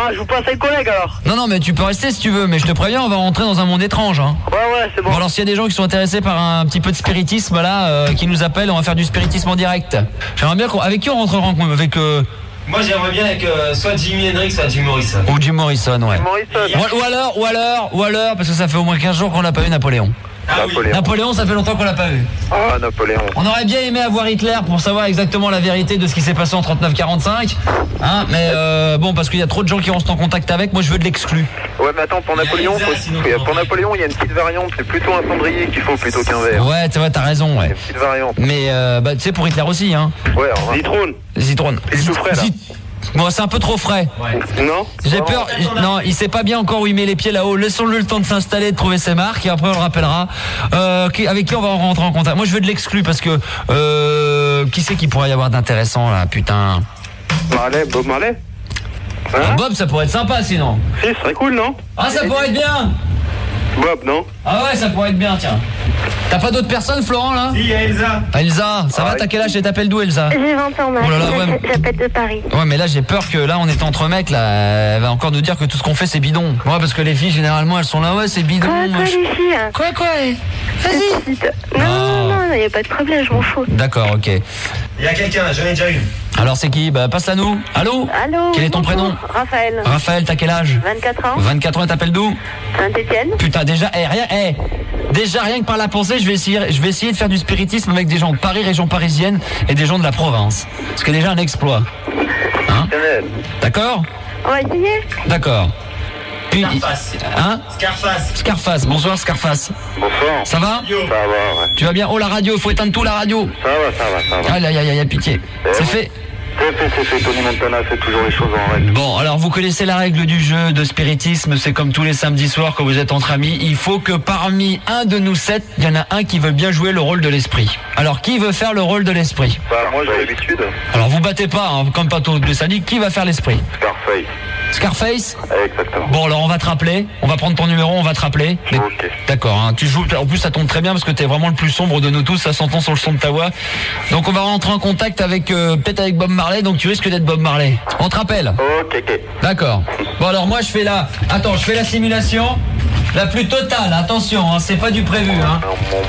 Ah, je vous passe un collègue alors. Non, mais tu peux rester si tu veux, mais je te préviens, on va rentrer dans un monde étrange. Hein. Ouais, c'est bon. Bon, alors s'il y a des gens qui sont intéressés par un petit peu de spiritisme, là, qui nous appellent, on va faire du spiritisme en direct. J'aimerais bien avec qui on rentrera en compte avec... Moi j'aimerais bien avec soit Jimi Hendrix, soit Jim Morrison. Ou Jim Morrison, ouais. Ou alors, parce que ça fait au moins 15 jours qu'on n'a pas vu Napoléon. Ah oui. Napoléon, ça fait longtemps qu'on l'a pas vu. Ah, Napoléon. On aurait bien aimé avoir Hitler pour savoir exactement la vérité de ce qui s'est passé en 39-45. Hein, mais bon, parce qu'il y a trop de gens qui restent en contact avec, moi je veux de l'exclu. Ouais, mais attends, pour Napoléon, pour Napoléon, il y a une petite variante. C'est plutôt un cendrier qu'il faut plutôt qu'un verre. Ouais, c'est vrai, t'as raison, ouais. Une petite variante. Mais tu sais, pour Hitler aussi, hein. Ouais, Zitrone. Il est tout frais, là. Bon, c'est un peu trop frais. Ouais. Non. J'ai peur. Non, il sait pas bien encore où il met les pieds là-haut. Laissons-le le temps de s'installer, de trouver ses marques, et après on le rappellera. Avec qui on va rentrer en contact? Moi, je veux de l'exclu parce que qui c'est qui pourrait y avoir d'intéressant là, putain? Bob Marley. Hein? Bob, ça pourrait être sympa sinon. Si, ce serait cool, non? Ah, ça pourrait être bien. Bob, non? Ah ouais, ça pourrait être bien, tiens. T'as pas d'autres personnes, Florent, là? Si, il y a Elsa. Elsa, ça va? T'as quel âge et t'appelles d'où, Elsa? J'ai 20 ans, oh là là, ouais. J'appelle de Paris. Ouais, mais là, j'ai peur que là, on est entre mecs, là. Elle va encore nous dire que tout ce qu'on fait, c'est bidon. Ouais, parce que les filles, généralement, elles sont là, ouais, c'est bidon. Quoi, les filles? Quoi? Vas-y. Non, y a pas de problème, je m'en fous. D'accord, ok. Il y a quelqu'un, j'en ai déjà une. Alors, c'est qui? Bah, passe-la nous. Allô? Quel est ton prénom? Raphaël. Raphaël, t'as quel âge? 24 ans. 24 ans, t'appelles d'où? Saint-Étienne. Putain, déjà, déjà rien que par la pensée, je vais essayer de faire du spiritisme avec des gens de Paris, région parisienne, et des gens de la province. Ce qui est déjà un exploit. Hein? D'accord? On va essayer. D'accord. Scarface. Hein? Scarface. Bonsoir Scarface. Bonsoir. Ça va? Ça va, ouais. Tu vas bien? Oh, la radio, faut éteindre tout, la radio. Ça va. Aïe, pitié. C'est fait. C'est Tony Montana, c'est toujours les choses en règle. Bon, alors vous connaissez la règle du jeu de spiritisme, c'est comme tous les samedis soirs quand vous êtes entre amis, il faut que parmi un de nous 7, il y en a un qui veut bien jouer le rôle de l'esprit. Alors qui veut faire le rôle de l'esprit? Bah moi j'ai l'habitude. Alors vous battez pas, hein, comme pas tous les samedis, qui va faire l'esprit? Scarface? Exactement. Bon, alors on va te rappeler, on va prendre ton numéro, on va te rappeler. Mais... Ok. D'accord, hein, tu joues, en plus ça tombe très bien parce que t'es vraiment le plus sombre de nous tous, ça s'entend sur le son de ta voix. Donc on va rentrer en contact avec, peut-être avec Bob Marley, donc tu risques d'être Bob Marley. On te rappelle? Ok. D'accord. Bon alors moi je fais la simulation la plus totale, attention, hein, c'est pas du prévu. Hein.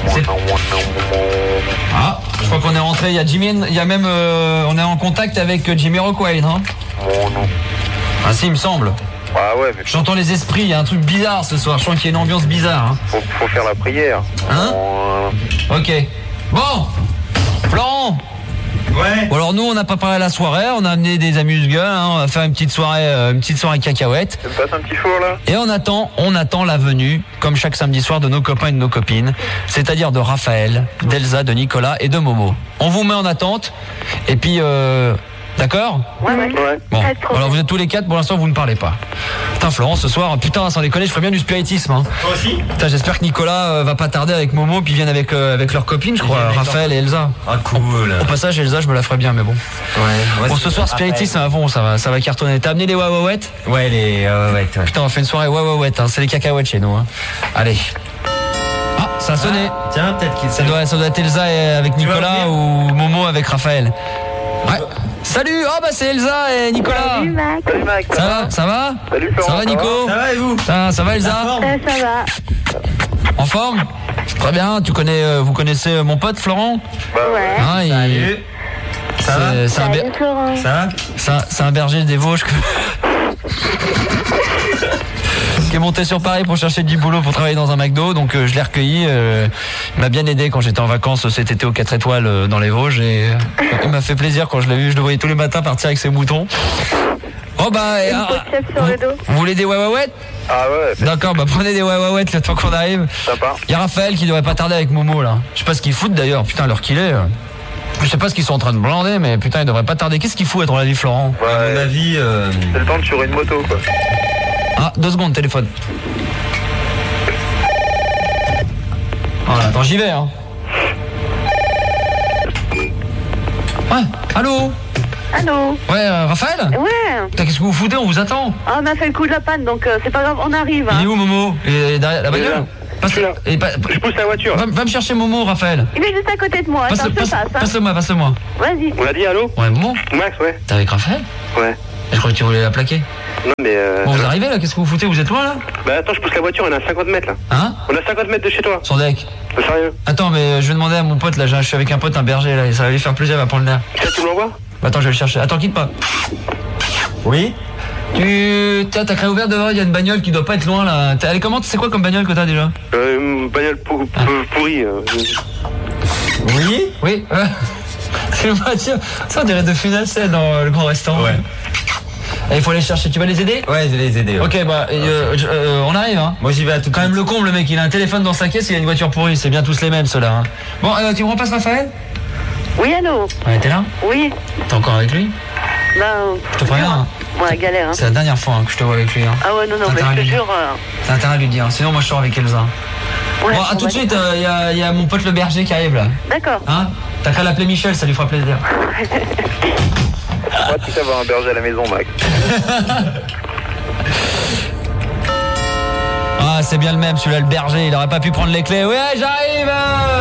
Ah, je crois qu'on est rentré, il y a même, on est en contact avec Jamiroquai, non? Non. Ah si, il me semble. Ah ouais, mais... J'entends les esprits, il y a un truc bizarre ce soir, je sens qu'il y a une ambiance bizarre. Hein. Faut faire la prière. Hein? Ok. Bon, Florent. Ouais. Bon alors nous on a préparé la soirée, on a amené des amuse-gueules, hein, on va faire une petite soirée cacahuète. Tu me passes un petit four là? Et on attend la venue, comme chaque samedi soir, de nos copains et de nos copines, c'est-à-dire de Raphaël, d'Elsa, de Nicolas et de Momo. On vous met en attente, et puis d'accord? Ouais. Bon, alors vous êtes tous les 4, pour l'instant vous ne parlez pas. Putain Florent, ce soir, putain, sans déconner, je ferais bien du spiritisme. Hein. Toi aussi? Putain, j'espère que Nicolas va pas tarder avec Momo, puis viennent avec leurs copines, je crois, Raphaël et Elsa. Ah cool. Au passage, Elsa, je me la ferais bien, mais bon. Ouais. Bon, ce soir, spiritisme, bon, ça va cartonner. T'as amené les wawawet? Ouais, les ouais. Putain, on fait une soirée wawawet, hein, c'est les cacahuètes chez nous. Hein. Allez. Ah, ça a sonné. Tiens, peut-être qu'il Ça doit être Elsa avec Nicolas ou Momo avec Raphaël. Ouais. Salut, c'est Elsa et Nicolas. Salut Mac. Ça va? Salut Florent. Ça va Nico? Ça va et vous? Ça va Elsa? Ça va. En forme? Très bien, vous connaissez mon pote Florent? Ouais. Hein, Salut. Ça va? Salut Florent. Ça va? C'est un berger des Vosges qui est monté sur Paris pour chercher du boulot pour travailler dans un McDo, donc je l'ai recueilli. Il m'a bien aidé quand j'étais en vacances cet été aux 4 étoiles dans les Vosges, et il m'a fait plaisir quand je l'ai vu. Je le voyais tous les matins partir avec ses moutons. Oh vous voulez des wawawet? Ah ouais. D'accord, prenez des wawawet le temps qu'on arrive. Sympa. Il y a Raphaël qui devrait pas tarder avec Momo là. Je sais pas ce qu'ils foutent d'ailleurs, putain l'heure qu'il est. Je sais pas ce qu'ils sont en train de blander, mais putain il devrait pas tarder. Qu'est-ce qu'il fout à ton avis Florent? À mon avis, c'est le temps de sur une moto quoi. Ah, 2 secondes, téléphone. Voilà, attends, j'y vais, hein. Ouais, allô? Ouais, Raphaël? Ouais. Putain, qu'est-ce que vous foutez? On vous attend. Ah, on a fait le coup de la panne, donc c'est pas grave, on arrive. Hein. Il est où, Momo? Il est derrière la bagnole? Je pousse la voiture. Va me chercher Momo, Raphaël. Il est juste à côté de moi, Passe-le-moi. Vas-y. On a dit allô? Ouais, Momo? Max, ouais. T'es avec Raphaël? Ouais. Je crois que tu voulais la plaquer. Non, mais. Bon, vous arrivez là, qu'est-ce que vous foutez? Vous êtes loin là? Bah, attends, je pousse la voiture, on est à 50 mètres là. Hein? On est à 50 mètres de chez toi. Sur deck. Sérieux? Attends, mais je vais demander à mon pote là, je suis avec un pote, un berger là, et ça va lui faire plaisir, il va prendre l'air. Tu me l'envoies? Attends, je vais le chercher. Attends, quitte pas. Oui. T'as créé ouvert devant, il y a une bagnole qui doit pas être loin là. Elle est comment? C'est quoi comme bagnole que t'as déjà? Une bagnole pourrie. Oui. Oui. C'est une voiture. Ça, on dirait de finale, c'est dans le grand restaurant. Ouais. Et il faut aller chercher. Tu vas les aider? Ouais, je vais les aider. Ouais. Ok, bah, on arrive, hein. Moi, j'y vais à tout de Quand même suite. le comble, le mec, il a un téléphone dans sa caisse, il a une voiture pourrie. C'est bien tous les mêmes, ceux-là. Hein. Bon, tu me repasses Raphaël? Oui, allô? Ouais, t'es là? Oui. T'es encore avec lui? Ben. Je te préviens. Hein. Ouais, galère, hein. C'est la dernière fois que je te vois avec lui. Hein. Ah ouais, non, mais je te jure. T'as intérêt à lui dire. Sinon, moi, je sors avec Elsa. Ouais, bon, à tout de suite, il y a mon pote le berger qui arrive là. D'accord. Hein? T'as qu'à l'appeler Michel, ça lui fera plaisir. On va tous avoir un berger à la maison, Max. Ah, c'est bien le même, celui-là, le berger. Il aurait pas pu prendre les clés. Ouais, j'arrive.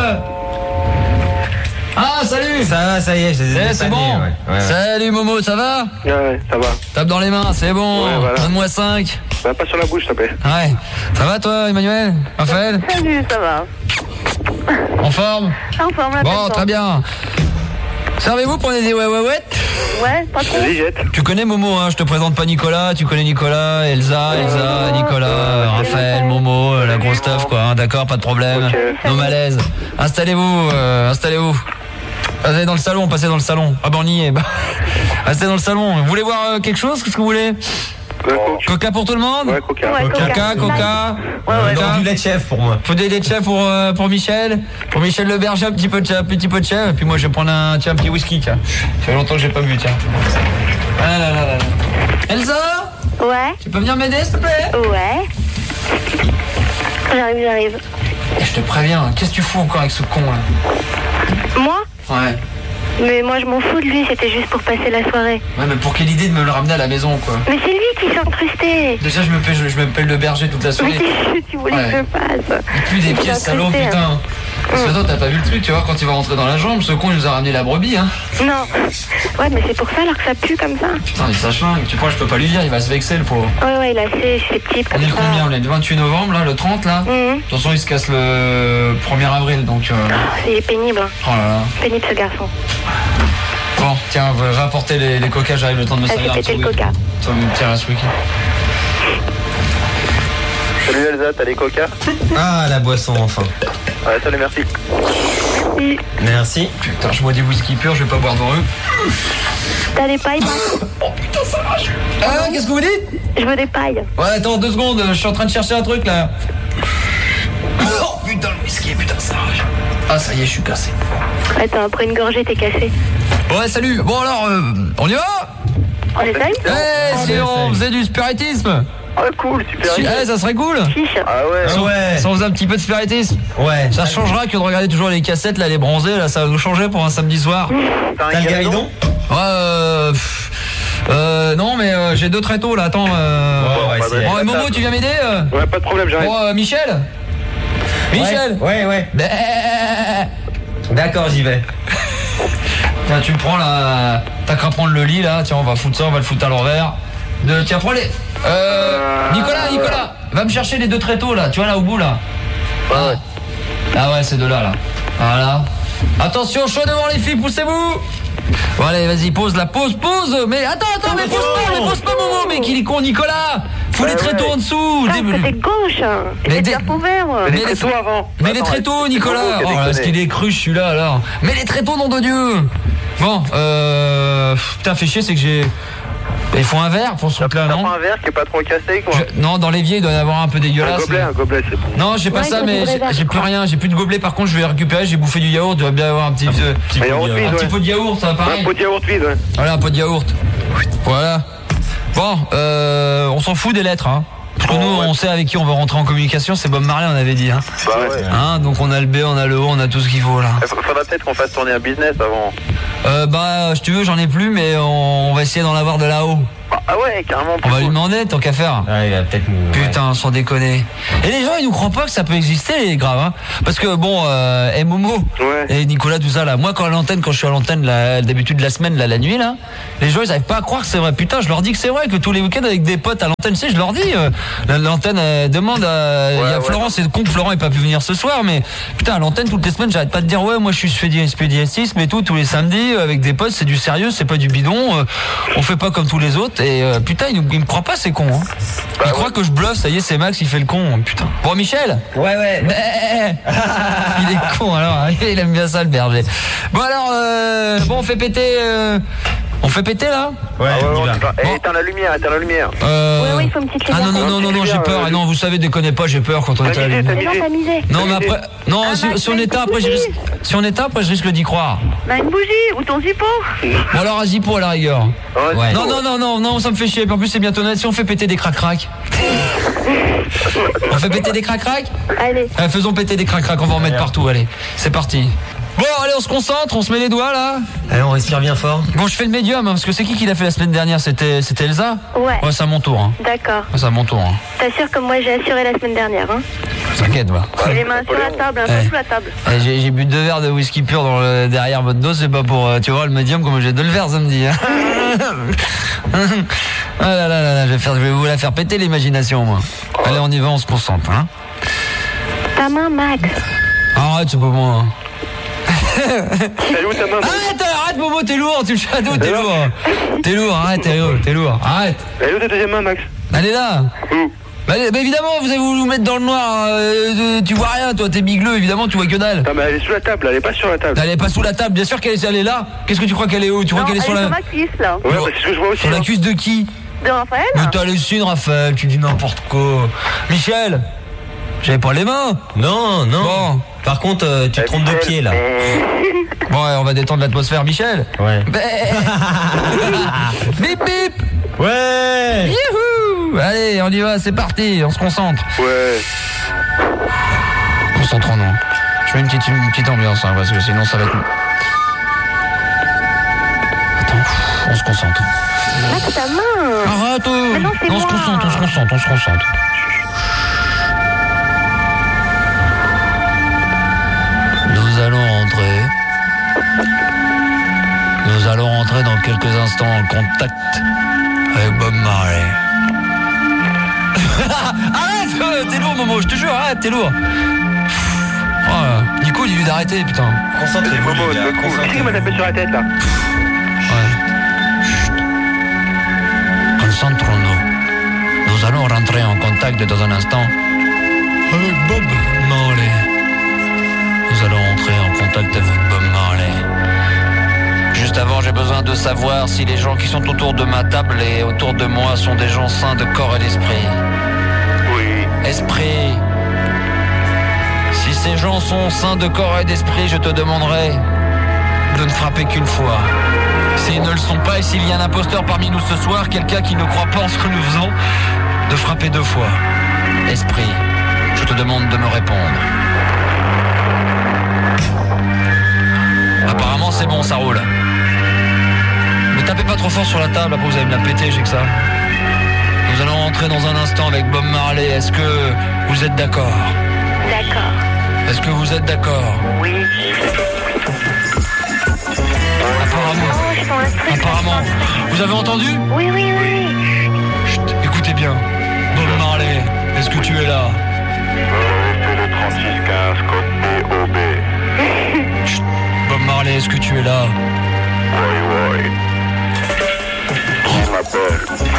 Ah, salut. Ça va, ça y est, je les ai C'est dépannés, bon. ouais. Salut Momo, ça va? Ouais, ça va. Tape dans les mains, c'est bon. Ouais, voilà. Donne-moi 5. Bah, pas sur la bouche, s'il te plaît. Ouais. Ça va toi, Emmanuel? Raphaël? Salut, ça va. En forme? En forme, la Bon, très bien. Servez-vous pour des ouais. Ouais, pas trop. Vas-y, jette. Tu connais Momo, hein? Je te présente pas Nicolas. Tu connais Nicolas, Elsa, Nicolas, Raphaël, Momo, la grosse stuff, quoi. Hein, d'accord, pas de problème. Ok. No malaise. Installez-vous. Allez dans le salon, passez dans le salon. Ah ben on y est. Bah. Restez dans le salon. Vous voulez voir quelque chose? Qu'est-ce que vous voulez? Coca pour tout le monde? Ouais, coca. Ouais, Coca. Ouais. Non, du lait de chef pour moi. Faut des laits de chef pour Michel. Pour Michel le berger, un petit peu de chef. Et puis moi je vais prendre un petit whisky, tiens. Ça fait longtemps que j'ai pas bu, tiens. Ah là. Elsa, Ouais. tu peux venir m'aider s'il te plaît? Ouais. J'arrive. Je te préviens, qu'est-ce que tu fous encore avec ce con là? Moi? Ouais. Mais moi, je m'en fous de lui, c'était juste pour passer la soirée. Ouais, mais pour quelle idée de me le ramener à la maison, quoi? Mais c'est lui qui s'est incrusté. Déjà, je me pèle le berger toute la Mais soirée. qu'est-ce que tu voulais que je fasse? Il pue des pieds, salaud, putain. Parce que toi, t'as pas vu le truc, tu vois, quand il va rentrer dans la jambe, ce con, il nous a ramené la brebis, hein. Non. Ouais, mais c'est pour ça alors que ça pue comme ça. Putain, il s'achlingue. Tu crois, je peux pas lui dire, il va se vexer, le pauvre. Ouais, il a ses petites On comme est ça. le combien? On est le 28 novembre, là, le 30, là. Mhm. De toute façon, il se casse le 1er avril, donc... Il est pénible. Oh là là. Pénible ce garçon. Bon, tiens, va apporter les coca, j'arrive le temps de me Elle servir fait un péter petit le coca. Tu vas me tirer à ce week-end. Salut Elsa, t'as les coca? Ah, la boisson, enfin. Ouais, salut, merci. Merci. Putain, je bois des whisky purs, je vais pas boire dans eux. T'as des pailles, Max? Oh putain, ça marche. Ah, qu'est-ce que vous dites? Je veux des pailles. Ouais, attends, 2 secondes, je suis en train de chercher un truc, là. Oh putain, le whisky, putain, ça marche. Ah, ça y est, je suis cassé. Attends, après une gorgée, t'es cassé. Ouais, salut. Bon, alors, on y va? On essaye? Si on faisait du spiritisme. Ah, cool, super. Ça serait cool. Chiche. Ah ouais. Ouais. Si on faisait un petit peu de spiritisme. Ouais. Ça changera que de regarder toujours les cassettes, là, les bronzés, là, ça va nous changer pour un samedi soir. T'as le guéridon? Ouais, non, mais j'ai 2 tréteaux, là, attends. Ouais, c'est... Bon, Momo, tu viens m'aider? Ouais, pas de problème, j'arrive. Bon, Michel? Michel? Ouais. Bah, D'accord, j'y vais. tiens, tu me prends là. T'as qu'à prendre le lit là. Tiens, on va foutre ça, on va le foutre à l'envers. Tiens, prends les. Nicolas, va me chercher les 2 tréteaux là. Tu vois là au bout là. Ah ouais, c'est de là. Voilà. Attention, chaud devant les filles, poussez-vous. Bon allez, vas-y, pose. Mais attends, mais pose pas Momo, mais qu'il est con, Nicolas. Faut les tréteaux en dessous. Ah, c'était gauche. J'ai déjà ouvert. Mais les tréteaux avant. Mais les tréteaux, Nicolas. Momo qui a Oh, déconné. est-ce qu'il est cru celui-là alors? Mais les tréteaux, nom de Dieu. Bon, putain, fait chier, c'est que j'ai. Il faut un verre pour ce truc-là, T'as non? pas un verre qui est pas trop cassé, quoi? Non, dans l'évier, il doit y en avoir un peu dégueulasse. Un gobelet, c'est bon. Non, j'ai pas Ouais, ça, toi, mais tu voudrais verre, j'ai plus rien. J'ai plus de gobelet. Par contre, je vais récupérer. J'ai bouffé du yaourt. Il doit bien y avoir un petit pot de yaourt, ça va Un pareil. pot de yaourt vide, ouais. Voilà, un pot de yaourt. Voilà. Bon, on s'en fout des lettres, hein. Parce que nous, on sait avec qui on veut rentrer en communication. C'est Bob Marley, on avait dit, hein. Bah ouais. Hein, donc on a le B, on a le O, on a tout ce qu'il faut là. Faudra peut-être qu'on fasse tourner un business avant. Si tu veux, j'en ai plus, mais on va essayer d'en avoir de là-haut. Ah ouais, carrément. On va lui demander, tant qu'à faire. Ah, il va peut-être nous. Putain, sans déconner. Et les gens, ils nous croient pas que ça peut exister, les graves, hein. Parce que bon, et Momo, et Nicolas, tout ça là. Moi, quand je suis à l'antenne, d'habitude de la semaine, là, la nuit, là, les gens, ils arrivent pas à croire que c'est vrai. Putain, je leur dis que c'est vrai, que tous les week-ends avec des potes à l'antenne, tu sais, je leur dis, l'antenne demande, il y a Florent, c'est con que Florent ait pas pu venir ce soir, mais putain, à l'antenne, toutes les semaines, j'arrête pas de dire, ouais, moi, je suis spédiatisme et tout, tous les samedis, avec des potes, c'est du sérieux, c'est pas du bidon, on fait pas comme tous les autres, et putain, ils me croient pas, c'est con, hein. Ils croient que je bluffe, ça y est, c'est Max, il fait le con, putain. Bon, Michel? Ouais. Il est con, alors, il aime bien ça, le berger. Bon, alors, on fait péter, là? Ouais, on y va. Éteins la lumière. Oui, il faut une petite lumière. Ah non, j'ai peur. Ah non, vous savez, déconnez pas, j'ai peur quand on est à la lumière. Mais non, t'as misé. Non, mais après, non, si on éteint après, je risque d'y croire. Bah, une bougie ou ton zippo. Bon, alors, un zippo à la rigueur. Ouais. Non, ça me fait chier. En plus, c'est bientôt Noël. Si on fait péter des crac-crac. On fait péter des crac-crac? Allez. Faisons péter des crac-crac, on va en mettre partout, allez. C'est parti. Bon, allez, on se concentre, on se met les doigts, là. Allez, on respire bien fort. Bon, je fais le médium, hein, parce que c'est qui l'a fait la semaine dernière? C'était Elsa? Ouais. Ouais, c'est à mon tour, hein. D'accord. C'est à mon tour, hein. T'assures comme moi j'ai assuré la semaine dernière, hein. T'inquiète, va. Et les mains sur la table, un peu sous la table. J'ai bu 2 verres de whisky pur derrière votre dos, c'est pas pour, tu vois, le médium comme j'ai 2 verres samedi. Hein. Ah là, je vais vous la faire péter l'imagination, moi. Allez, on y va, on se concentre, hein. Ta main, Max. Arrête, c'est pas moi. Elle est où ta main? Arrête, Momo, t'es lourd, tu le shadow, t'es lourd. T'es lourd, arrête, t'es lourd, arrête. Elle est où ta deuxième main, Max? Elle est là. Où? Bah évidemment, vous allez vous mettre dans le noir, tu vois rien, toi, t'es bigleux, évidemment, tu vois que dalle. Non, mais elle est sous la table, elle est pas sur la table. Elle est pas sous la table, bien sûr qu'elle est là. Qu'est-ce que tu crois qu'elle est où? Tu crois qu'elle est sur la... sur ma cuisse, là. Ouais, bah, c'est ce que je vois aussi. Sur la cuisse de qui? De Raphaël. Mais t'hallucines, Raphaël, tu dis n'importe quoi. Michel, j'avais pas les mains. Non. Bon. Par contre, tu te trompes de pied, là. Bon, ouais, on va détendre l'atmosphère, Michel. Ouais. Bip bip. Ouais. Youhou. Allez, on y va, c'est parti, on se concentre. Ouais. Concentrons-nous. Je mets une petite ambiance, hein, parce que sinon ça va être... Attends, on se concentre. Max, ta main. Arrête. Mais non, c'est on se moi. concentre. Nous allons rentrer dans quelques instants en contact avec Bob Marley. Arrête, t'es lourd, Momo, je te jure, arrête, t'es lourd. Oh, Nico, dis-lui d'arrêter, putain. Concentrez-vous, Momo, les gars, c'est cool. Qui concentrez-vous. m'a tapé sur la tête, là? Ouais. Chut. Concentrons-nous. Nous allons rentrer en contact dans un instant avec Bob Marley. Nous allons entrer en contact avec Bob Marley. Juste avant, j'ai besoin de savoir si les gens qui sont autour de ma table et autour de moi sont des gens sains de corps et d'esprit. Oui. Esprit. Si ces gens sont sains de corps et d'esprit, je te demanderai de ne frapper qu'une fois. S'ils ne le sont pas et s'il y a un imposteur parmi nous ce soir, quelqu'un qui ne croit pas en ce que nous faisons, de frapper 2 fois. Esprit, je te demande de me répondre. Apparemment c'est bon, ça roule. Ne tapez pas trop fort sur la table, après vous allez me la péter, j'ai que ça. Nous allons rentrer dans un instant avec Bob Marley. Est-ce que vous êtes d'accord? D'accord. Est-ce que vous êtes d'accord? Oui. Apparemment. Vous avez entendu? Oui. Chut, écoutez bien. Bob Marley, est-ce que tu es là? C'est le 3615 code BOB. Chut, Bob Marley, est-ce que tu es là? Oui. Qui m'appelle?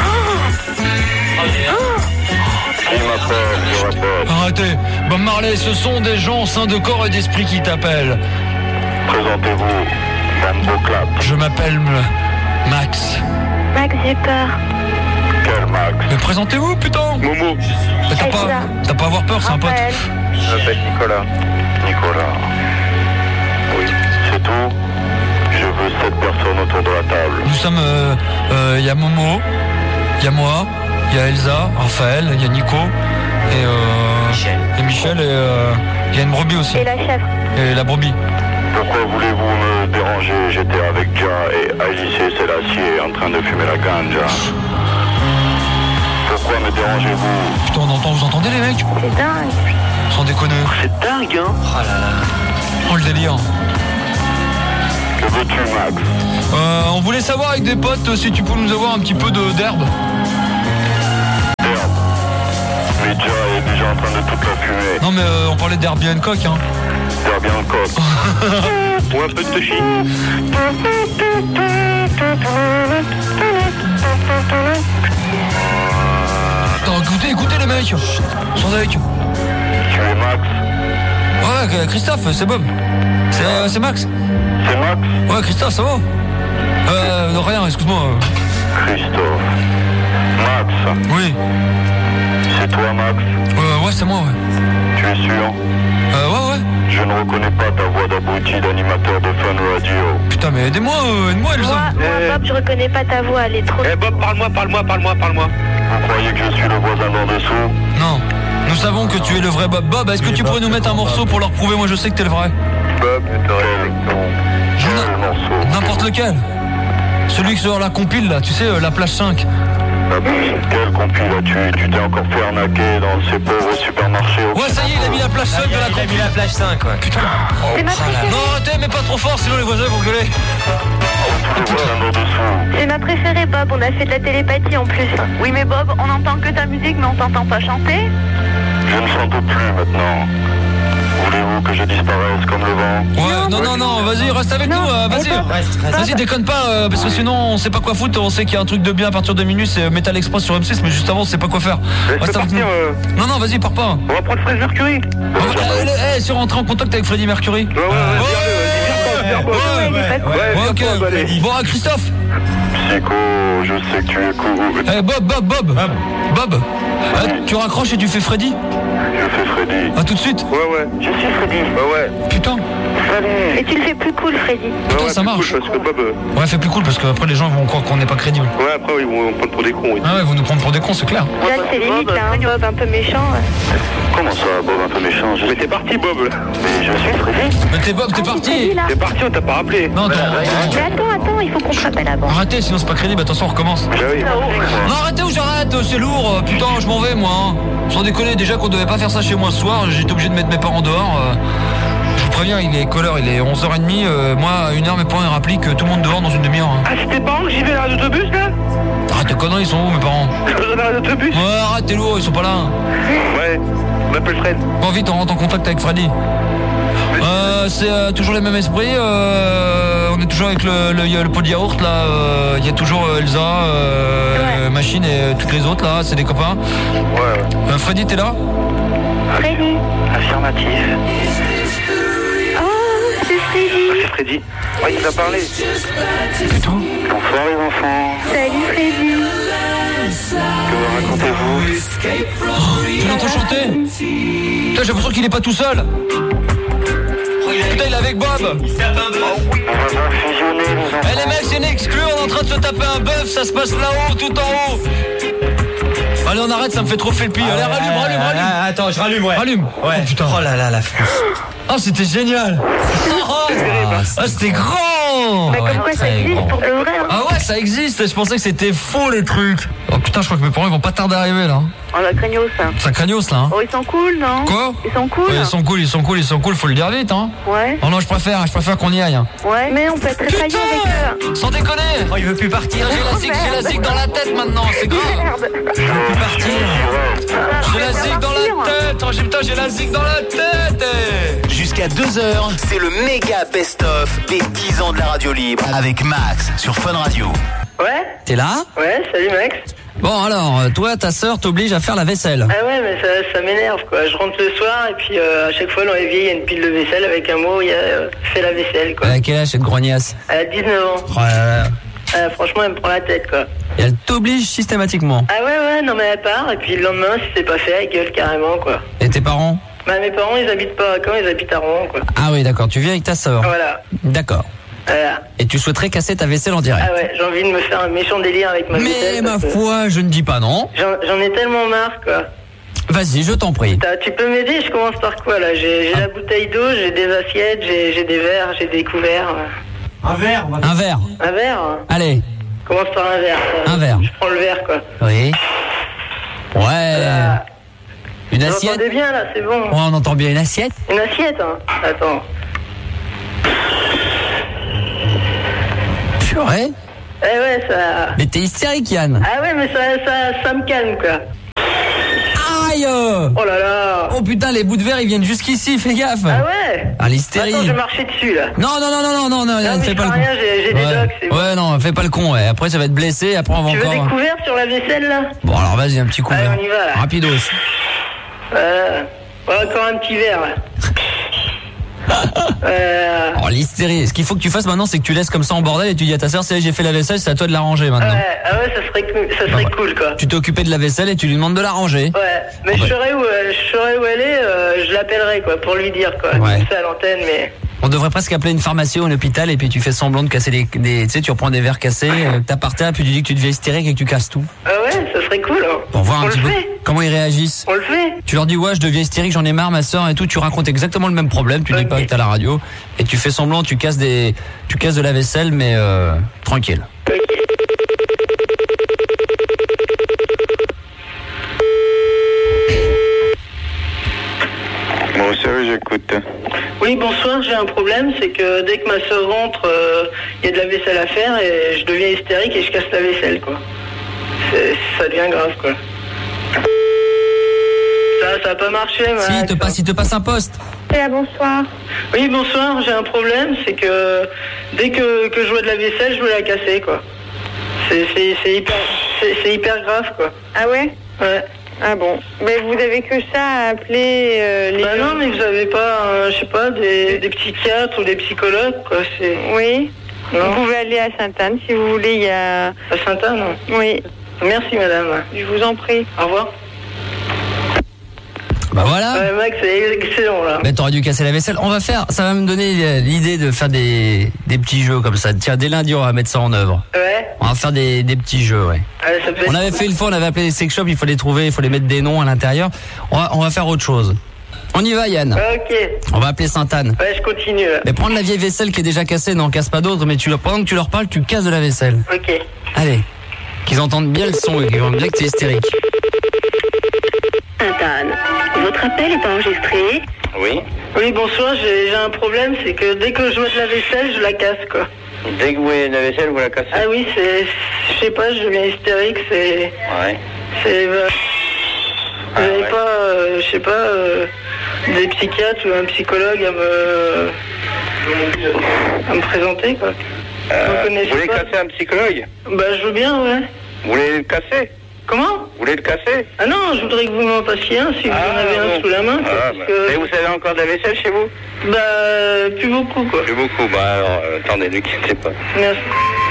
Je rappelle. Arrêtez. Bob Marley, ce sont des gens sains de corps et d'esprit qui t'appellent. Présentez-vous, Mambo Clap. Je m'appelle Max. Max, j'ai peur. Quel Max? Mais présentez-vous, putain. Momo. Mais t'as pas à avoir peur, c'est un pote. Raphaël. Je m'appelle Nicolas. Oui, c'est tout. Je veux 7 personnes autour de la table. Nous sommes, il y a Momo, il y a moi, il y a Elsa, Raphaël, il y a Nico, et Michel, et il y a une brebis aussi. Et la chèvre. Et la brebis. Pourquoi voulez-vous me déranger? J'étais avec Ja et Agissé Selassie en train de fumer la ganja. mais dérangez-vous. Putain, vous entendez les mecs? C'est dingue. Sans déconner. C'est dingue, hein. Oh là là. Oh le délire. Que veux-tu, Max? On voulait savoir avec des potes si tu peux nous avoir un petit peu d'herbe. Herbe. Medja est déjà en train de toute la fumer. Non mais on parlait d'herbe bien coq hein. T'as bien le coq. Ou un peu de touchy. Attends, écoutez les mecs. Sans avec. Tu es Max? Ouais, Christophe, c'est Bob. C'est Max. C'est Max? Ouais, Christophe, ça va? Non, rien, excuse-moi. Christophe. Max? Oui. C'est toi, Max? Ouais, c'est moi, ouais. Tu es sûr? Ouais. Je ne reconnais pas ta voix d'abruti d'animateur de Fun Radio. Putain, mais aidez-moi, Elsa. Moi, Bob, je reconnais pas ta voix, elle est trop... Bob, parle-moi. Vous croyez que je suis le voisin d'en dessous? Non. Nous savons que tu es le vrai Bob. Bob, est-ce que tu pourrais nous mettre un morceau pour leur prouver? Moi, je sais que t'es le vrai. Bob, quel morceau? N'importe lequel. Celui qui sort la compile, là, tu sais, la plage 5. Quel compil as-tu? Tu t'es encore fait arnaquer dans ces pauvres supermarchés. Ouais, ça y est, il a mis la plage 5 de la Il a mis compile. la plage 5, ouais. Putain. C'est ma préférée. Non, arrêtez, mais pas trop fort, sinon les voisins vont gueuler. Tous les voisins d'en dessous. C'est ma préférée, Bob. On a fait de la télépathie en plus. Oui, mais Bob, on n'entend que ta musique, mais on t'entend pas chanter. Je ne chante plus maintenant. Voulez-vous que je disparaisse comme le vent? Ouais, non, vas-y, reste avec nous, vas-y. Reste. Vas-y, déconne pas, parce que sinon on sait pas quoi foutre. On sait qu'il y a un truc de bien à partir de minuit, c'est Metal Express sur M6, mais juste avant on sait pas quoi faire. Reste avec nous. Non, vas-y, pars pas. On va prendre Freddie Mercury. Si on rentre en contact avec Freddie Mercury. Ouais, ok. Bon, Christophe. Psycho, je sais que tu es cool. Bob. Tu raccroches et tu fais Freddy. Je fais Freddy. À tout de suite. Ouais. Je suis Freddy. Ouais. Putain. Et tu le fais plus cool, Freddy. Putain, ça marche. Cool parce que Bob... Ouais, fais plus cool parce qu'après les gens vont croire qu'on n'est pas crédible. Ouais, après ils vont prendre pour des cons. Oui. Ah ouais, ils vont nous prendre pour des cons, c'est clair. Là, c'est limite, là, hein, Bob, un peu méchant. Comment ça, Bob, un peu méchant? Mais t'es parti, Bob. Mais je suis Freddy. Mais t'es Bob, t'es parti. Freddy, là. T'es parti, on t'a pas rappelé. Non, attends. Mais attends, il faut qu'on se rappelle avant. Arrêtez, sinon c'est pas crédible. Attention, on recommence. Oui. Non, arrêtez ou j'arrête, c'est lourd. Putain, je m'en vais, moi. Hein. Sans déconner, déjà qu'on devait pas faire ça chez moi ce soir. J'étais obligé de mettre mes parents dehors. Je vous préviens, il est quelle heure? Il est 11h30. Moi, à 1h, mes parents ils rappliquent que tout le monde dehors dans une demi-heure. Hein. Ah, c'est tes parents que j'y vais à l'autobus, là? Arrête tes conneries, ils sont où, mes parents? Dans l'autobus? Ouais, arrête, t'es lourd, ils sont pas là. Ouais, on appelle Fred. Bon, vite, on rentre en contact avec Freddy. C'est toujours les mêmes esprits. On est toujours avec le pot de yaourt là. Il y a toujours Elsa, Machine et toutes les autres là. C'est des copains. Ouais. Freddy, t'es là? Freddy. Affirmatif. Oh, c'est Freddy. C'est Freddy. Ouais, il nous a parlé. Putain. Bonsoir les enfants. Salut, Freddy. Que racontez-vous? Je l'entends chanter. Putain, j'ai l'impression qu'il est pas tout seul. Putain, il est avec Bob. Il se tape un bœuf. On va fusionner les enfants. Eh les mecs, c'est une exclue, on est en train de se taper un bœuf, ça se passe là-haut, tout en haut. Allez, on arrête, ça me fait trop flipper. Allez, rallume. Attends, je rallume, ouais. Rallume. Ouais. Oh, putain. Oh là là, la France. Oh, c'était génial. C'était grand. Bah, comme quoi, ça existe pour le vrai. Hein. Ah ouais, ça existe. Je pensais que c'était faux les trucs. Oh putain, je crois que mes parents ils vont pas tarder à arriver là. Oh, la craignos, ça. Ça craignos là. Hein. Oh, ils sont cool, non? Quoi? Ils sont cool. Ouais, ils sont cool, faut le dire vite hein. Ouais. Oh non, je préfère qu'on y aille. Hein. Ouais. Mais on peut être très faillant avec eux. Sans déconner. Oh, il veut plus partir. J'ai la zig dans la tête maintenant, c'est grave. Merde. Il veut plus partir. J'ai la zig dans la tête. Oh, putain, j'ai la zig dans la tête. Jusqu'à 2h, c'est le méga best-of des 10 ans de la radio libre avec Max sur Fun Radio. Ouais, T'es là? ouais, salut Max. Bon alors, toi, ta sœur t'oblige à faire la vaisselle. Ah ouais, mais ça m'énerve quoi. Je rentre le soir et puis à chaque fois dans l'évier, il y a une pile de vaisselle avec un mot, il y a fait la vaisselle quoi. Elle a quel âge cette grognasse? Elle a 19 ans. Oh là là. Franchement, elle me prend la tête quoi. Et elle t'oblige systématiquement. Ah ouais, non mais elle part et puis le lendemain, si c'est pas fait, elle gueule carrément quoi. Et tes parents? Bah mes parents, ils habitent pas à Caen, ils habitent à Rouen quoi. Ah oui, d'accord, tu vis avec ta sœur. Voilà. D'accord. Voilà. Et tu souhaiterais casser ta vaisselle en direct? Ah ouais, j'ai envie de me faire un méchant délire avec ma vaisselle. Mais ma parce que foi, je ne dis pas non. J'en ai tellement marre quoi. Vas-y, je t'en prie. Tu peux m'aider? Je commence par quoi là? J'ai la bouteille d'eau, j'ai des assiettes, j'ai des verres, j'ai des couverts. Un verre, on va... Un verre. Un verre? Allez. Commence par un verre. Un verre. Je prends le verre quoi. Oui. Ouais. Une Vous assiette. entendez bien là, c'est bon. Ouais, on entend bien une assiette. Une assiette, hein. Attends. Purée. Eh ouais, ça... Mais t'es hystérique, Yann. Ah ouais, mais ça me calme, quoi. Aïe. Oh là là. Oh putain, les bouts de verre, ils viennent jusqu'ici, fais gaffe. Ah ouais. Ah, l'hystérie. Attends, je vais marcher dessus, là. Non, Non, fais mais pas le con. rien, j'ai des docs, c'est bon. Ouais, non, fais pas le con, ouais. Après, ça va être blessé, après, on va Tu veux encore. des couverts sur la vaisselle, là? Bon, alors, vas-y, un petit coup. Allez, on y va, là. Rapidos. Encore un petit verre, là. Oh, l'hystérie. Ce qu'il faut que tu fasses maintenant, c'est que tu laisses comme ça en bordel et tu dis à ta sœur, j'ai fait la vaisselle, c'est à toi de la ranger maintenant. Ouais, ça serait cool, quoi. Tu t'es occupé de la vaisselle et tu lui demandes de la ranger. Ouais, mais je saurais où elle est, je l'appellerai, quoi, pour lui dire, quoi. Ouais. Comme ça à l'antenne, mais... On devrait presque appeler une pharmacie ou un hôpital et puis tu fais semblant de casser tu sais, tu reprends des verres cassés, que t'as par terre, puis tu dis que tu deviens hystérique et que tu casses tout. Ah ouais, ça serait cool, hein. Pour voir On un petit le peu fait. comment ils réagissent. On le fait. Tu leur dis ouais, je deviens hystérique, j'en ai marre, ma soeur et tout, tu racontes exactement le même problème, tu dis pas que t'as la radio et tu fais semblant, tu casses de la vaisselle mais tranquille. Bonsoir, j'écoute. Oui, bonsoir, j'ai un problème, c'est que dès que ma soeur rentre, il y a de la vaisselle à faire et je deviens hystérique et je casse la vaisselle, quoi. Ça devient grave, quoi. Ça a pas marché, Max. Il te passe un poste. Bonsoir. Oui, bonsoir, j'ai un problème, c'est que dès que je vois de la vaisselle, je veux la casser, quoi. C'est hyper grave, quoi. Ah ouais? Ouais. Ah bon. Mais vous avez que ça à appeler les... Bah non, mais vous avez pas, je sais pas, des psychiatres ou des psychologues, quoi. Oui. Non. Vous pouvez aller à Sainte-Anne si vous voulez, il y a... À Sainte-Anne? Oui. Merci, madame. Je vous en prie. Au revoir. Bah voilà. Ouais, Max, c'est excellent, là. Mais t'aurais dû casser la vaisselle. Ça va me donner l'idée de faire des petits jeux comme ça. Tiens, dès lundi, on va mettre ça en œuvre. Ouais. On va faire des petits jeux, ouais. Ça peut On avait fait une fois, on avait appelé les sex shops, il faut les trouver, il faut les mettre des noms à l'intérieur. On va faire autre chose. On y va, Yann. Ok. On va appeler Sainte-Anne. Ouais, je continue. Mais prendre la vieille vaisselle qui est déjà cassée, n'en casse pas d'autres, mais pendant que tu leur parles, tu casses de la vaisselle. Ok. Allez. Qu'ils entendent bien le son et qu'ils voient bien que t'es hystérique. Sainte-Anne, votre appel est enregistré. Oui. Oui, bonsoir, j'ai un problème, c'est que dès que je vois de la vaisselle, je la casse, quoi. Dès que vous voyez la vaisselle, vous la cassez. Ah oui, je sais pas, je deviens hystérique, Ouais. Vous n'avez pas, je sais pas, des psychiatres ou un psychologue à me présenter, quoi. Vous voulez casser un psychologue? Bah, je veux bien, ouais. Vous voulez le casser? Comment? Vous voulez le casser? Ah non, je voudrais que vous m'en passiez un, si vous en avez un sous la main, quoi, parce que... Mais vous avez encore de la vaisselle chez vous? Bah, plus beaucoup, quoi. Plus beaucoup, bah alors, attendez, ne quittez pas. Merci.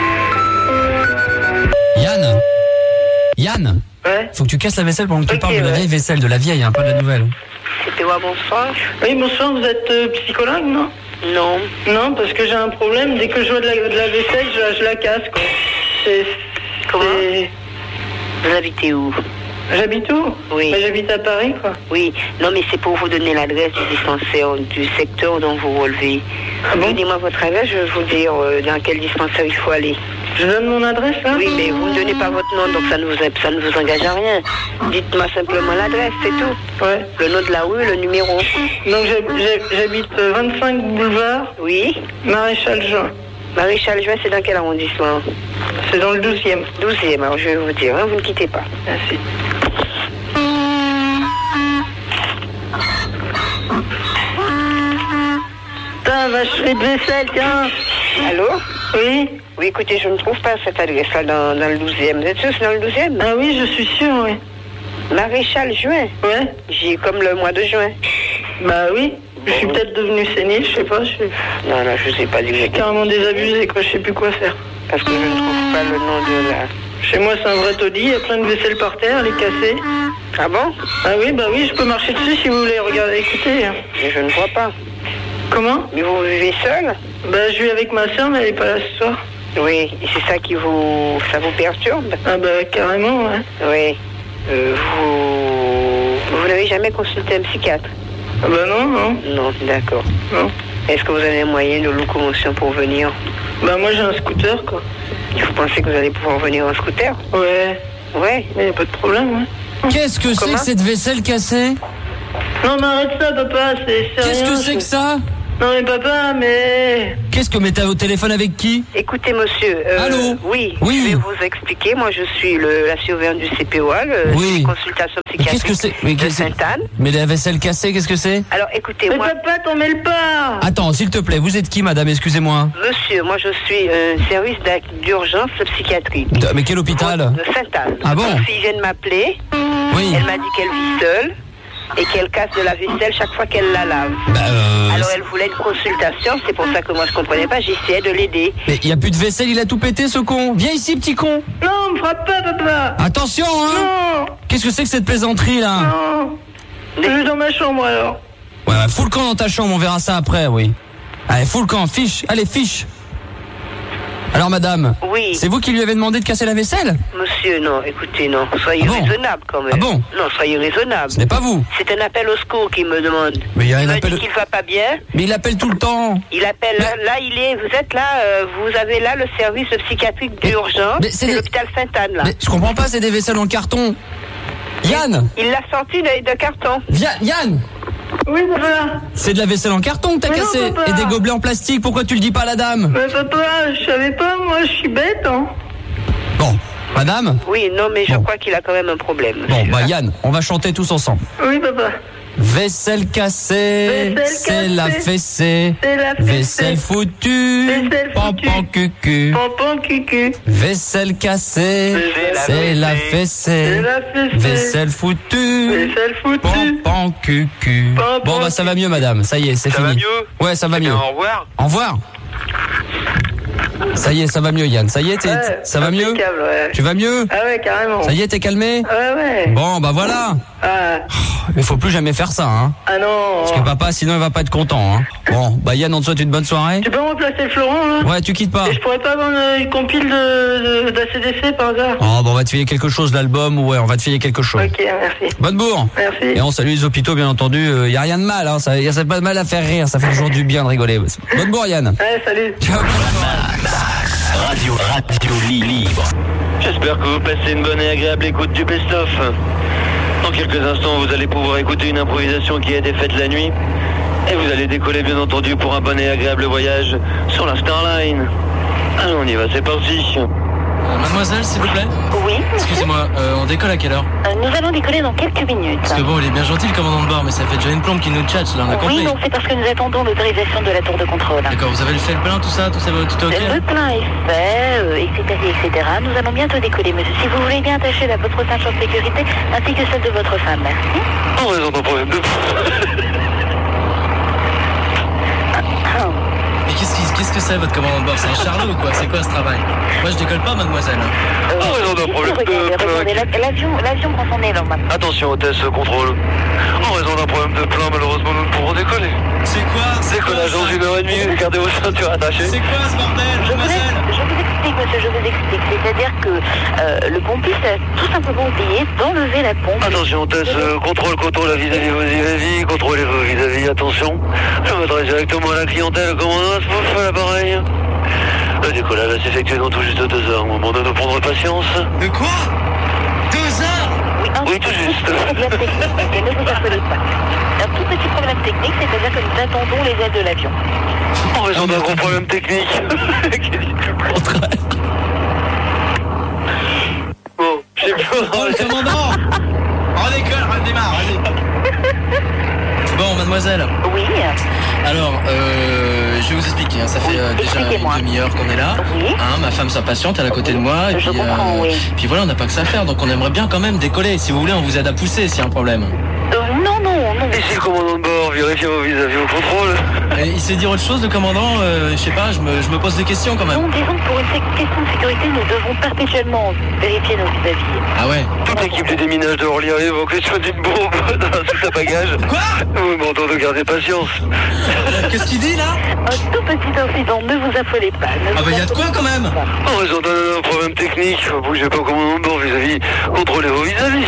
Yann. Ouais. Faut que tu casses la vaisselle pendant que tu parles de la ouais. vieille vaisselle, de la vieille, hein, pas de la nouvelle. C'était moi, bonsoir. Oui, bonsoir, vous êtes psychologue, non? Non. Non, parce que j'ai un problème, dès que je vois de la vaisselle, je la casse, quoi. Comment? Vous habitez où? J'habite où? Oui. Bah, j'habite à Paris, quoi. Oui. Non, mais c'est pour vous donner l'adresse du dispensaire du secteur dont vous relevez. Ah bon? Donnez-moi votre adresse, je vais vous dire dans quel dispensaire il faut aller. Je donne mon adresse, là? Oui, mais vous ne donnez pas votre nom, donc ça ne vous engage à rien. Dites-moi simplement l'adresse, c'est tout. Ouais. Le nom de la rue, le numéro. Donc j'habite 25 boulevard. Oui. Maréchal Juin. Maréchal Juin, c'est dans quel arrondissement? C'est dans le 12e. 12e, alors je vais vous dire, hein, vous ne quittez pas. Merci. Putain, vacherie de vaisselle, tiens. Allô? Oui. Oui, écoutez, je ne trouve pas cette adresse-là dans le 12e. Vous êtes sûr que c'est dans le 12e? Ah oui, je suis sûr, oui. Maréchal Juin? Ouais. J'ai comme le mois de juin. Bah oui. Je suis peut-être devenu sénile, je sais pas. Non, je sais pas du tout. Carrément désabusé, quoi, je sais plus quoi faire. Parce que je ne trouve pas le nom de la... Chez moi, c'est un vrai taudis, il y a plein de vaisselle par terre, elle est cassée. Ah bon? Ah oui, bah oui, je peux marcher dessus si vous voulez. Regardez, écoutez. Mais je ne vois pas. Comment? Mais vous vivez seul? Bah, je vis avec ma soeur, mais elle est pas là ce soir. Oui, et c'est ça qui vous perturbe? Ah bah, carrément, ouais. Oui. Vous n'avez jamais consulté un psychiatre? Ah bah non. Non, d'accord. Non. Est-ce que vous avez un moyen de locomotion pour venir? Bah moi, j'ai un scooter, quoi. Vous pensez que vous allez pouvoir venir en scooter? Ouais. Ouais. Mais y a pas de problème, ouais. Qu'est-ce que c'est que cette vaisselle cassée? Non, mais arrête ça, papa, c'est Qu'est-ce que c'est que ça? Non, mais papa, mais... Qu'est-ce que... Mais t'as au téléphone avec qui? Écoutez, monsieur. Allô? Oui. Oui. Je vais vous expliquer. Moi, je suis la surveillante du CPOA, oui. consultation psychiatrique de Sainte-Anne. Mais la vaisselle cassée, qu'est-ce que c'est? Alors, écoutez, mais moi... papa, t'en mêles pas. Attends, s'il te plaît, vous êtes qui, madame? Excusez-moi. Monsieur, moi, je suis service d'urgence psychiatrique. Mais quel hôpital? De Sainte-Anne. Ah bon? Ma fille vient de m'appeler. Oui. Elle m'a dit qu'elle vit seule. Et qu'elle casse de la vaisselle chaque fois qu'elle la lave. Alors elle voulait une consultation, c'est pour ça que moi je comprenais pas, j'essayais de l'aider. Mais il y a plus de vaisselle, il a tout pété ce con. Viens ici, petit con. Non, me frappe pas, papa. Attention, hein. Non. Qu'est-ce que c'est que cette plaisanterie là? Non. Je vais dans ma chambre alors. Ouais, fous le camp dans ta chambre, on verra ça après, oui. Allez, fous le camp, fiche. Allez, fiche. Alors madame, oui. C'est vous qui lui avez demandé de casser la vaisselle? Monsieur, non, écoutez, non, soyez raisonnable quand même. Ah bon? Non, soyez raisonnable. Ce n'est pas vous. C'est un appel au secours qu'il me demande. Mais il y a un appel... dit qu'il va pas bien. Mais il appelle tout le temps. Il appelle, là il est, vous êtes là, vous avez là le service psychiatrique d'urgence, c'est l'hôpital Sainte-Anne là. Mais je comprends pas, c'est des vaisselles en carton. Yann! Il l'a sorti de carton. Viens, Yann! Oui, papa. C'est de la vaisselle en carton que t'as cassé. Et des gobelets en plastique, pourquoi tu le dis pas à la dame? Mais papa, je savais pas, moi je suis bête, hein. Bon, madame? Oui, non, mais je crois qu'il a quand même un problème. Bon, bah Yann, on va chanter tous ensemble. Oui, papa. Vaisselle cassée, c'est la fessée. Vaisselle foutue, pampan cucu. Vaisselle cassée, c'est la fessée. Vaisselle foutue, pampan cucu. Bon, bah ça va mieux, madame. Ça y est, c'est fini. Ça va mieux? Ouais, ça va mieux. Au revoir. Au revoir. Ça y est, ça va mieux, Yann. Ça y est, ça va mieux? Ouais. Tu vas mieux? Ah ouais, carrément. Ça y est, t'es calmé? Ouais. Bon, bah voilà. Il faut plus jamais faire ça, hein. Ah non. Parce que papa, sinon, il va pas être content, hein. Bon, bah Yann, on te souhaite une bonne soirée. Tu peux me remplacer Florent, là? Ouais, tu quittes pas. Et je pourrais pas avoir une compile d'ACDC par hasard? Oh, bon, on va te filer quelque chose, l'album, ouais, on va te filer quelque chose. Ok, merci. Bonne bourre. Merci. Et on salue les hôpitaux, bien entendu. Y a rien de mal, hein. Y a pas de mal à faire rire. Ça fait toujours du bien de rigoler. Bonne bourre, Yann. Ouais, salut. Ciao. Radio Libre. J'espère que vous passez une bonne et agréable écoute du best-of. Dans quelques instants, vous allez pouvoir écouter une improvisation qui a été faite la nuit. Et vous allez décoller, bien entendu, pour un bon et agréable voyage sur la Starline. Allez, on y va, c'est parti. Mademoiselle, s'il vous plaît. Oui. Excusez-moi, on décolle à quelle heure? Nous allons décoller dans quelques minutes. Parce que bon, il est bien gentil le commandant de bord, mais ça fait déjà une plombe qui nous tchatche, là, on a compris. Oui, non, c'est parce que nous attendons l'autorisation de la tour de contrôle. D'accord, vous avez fait le plein, tout ça, tout est ok? Le plein est fait, etc. Nous allons bientôt décoller, monsieur. Si vous voulez bien attacher votre ceinture de sécurité, ainsi que celle de votre femme, merci. En raison d'un problème de... Mais qu'est-ce que c'est votre commandant de bord? C'est un charlot ou quoi? C'est quoi ce travail? Moi je décolle pas, mademoiselle. En raison d'un problème Regardez, l'avion prend son élan maintenant. Attention, hôtesse, contrôle. En raison d'un problème de plein, malheureusement, nous ne pourrons décoller. C'est quoi? Décollage dans 1h30, gardez vos ceintures attachées. C'est quoi ce bordel, mademoiselle? Je vous explique, monsieur, je vous explique. C'est-à-dire que le pompiste a tout simplement oublié d'enlever la pompe. Attention, hôtesse, contrôle vis-à-vis vos vis-à-vis, contrôlez-vous vis-à-vis, attention. Je m'adresse directement à la clientèle, commandant, pouf, à l'appareil. Le décollage va s'effectuer dans tout juste 2 heures, au moment de nous prendre patience. De quoi? 2 heures? Oui, tout juste. Problème technique, et ne vous affolez pas. Un tout petit problème technique, c'est-à-dire que nous attendons les ailes de l'avion. En raison d'un gros problème technique. Bon, j'ai plus... Oh, le commandant! On décolle, on démarre, vas-y. Bon, mademoiselle. Oui. Alors, je vais vous expliquer, hein, ça fait déjà une demi-heure qu'on est là. Oui. Hein, ma femme s'impatiente, elle est à côté de moi. Et puis, comprends, oui. Puis voilà, on n'a pas que ça à faire, donc on aimerait bien quand même décoller. Si vous voulez, on vous aide à pousser s'il y a un problème. Non. Ici le commandant de bord, vérifiez vos vis-à-vis au contrôle. Et il sait dire autre chose, le commandant? Je sais pas, je me pose des questions quand même. Non, disons que pour une question de sécurité, nous devons perpétuellement vérifier nos vis-à-vis. Ah ouais? Toute l'équipe du déminage de Orly arrive en question d'une bombe sous sa bagage. Quoi? Vous m'entendez de garder patience. Qu'est-ce qu'il dit là? Un tout petit incident, ne vous affolez pas. Ah bah y a de quoi quand même? En raison d'un problème technique, bougez pas au commandant de bord vis-à-vis, contrôlez vos vis-à-vis.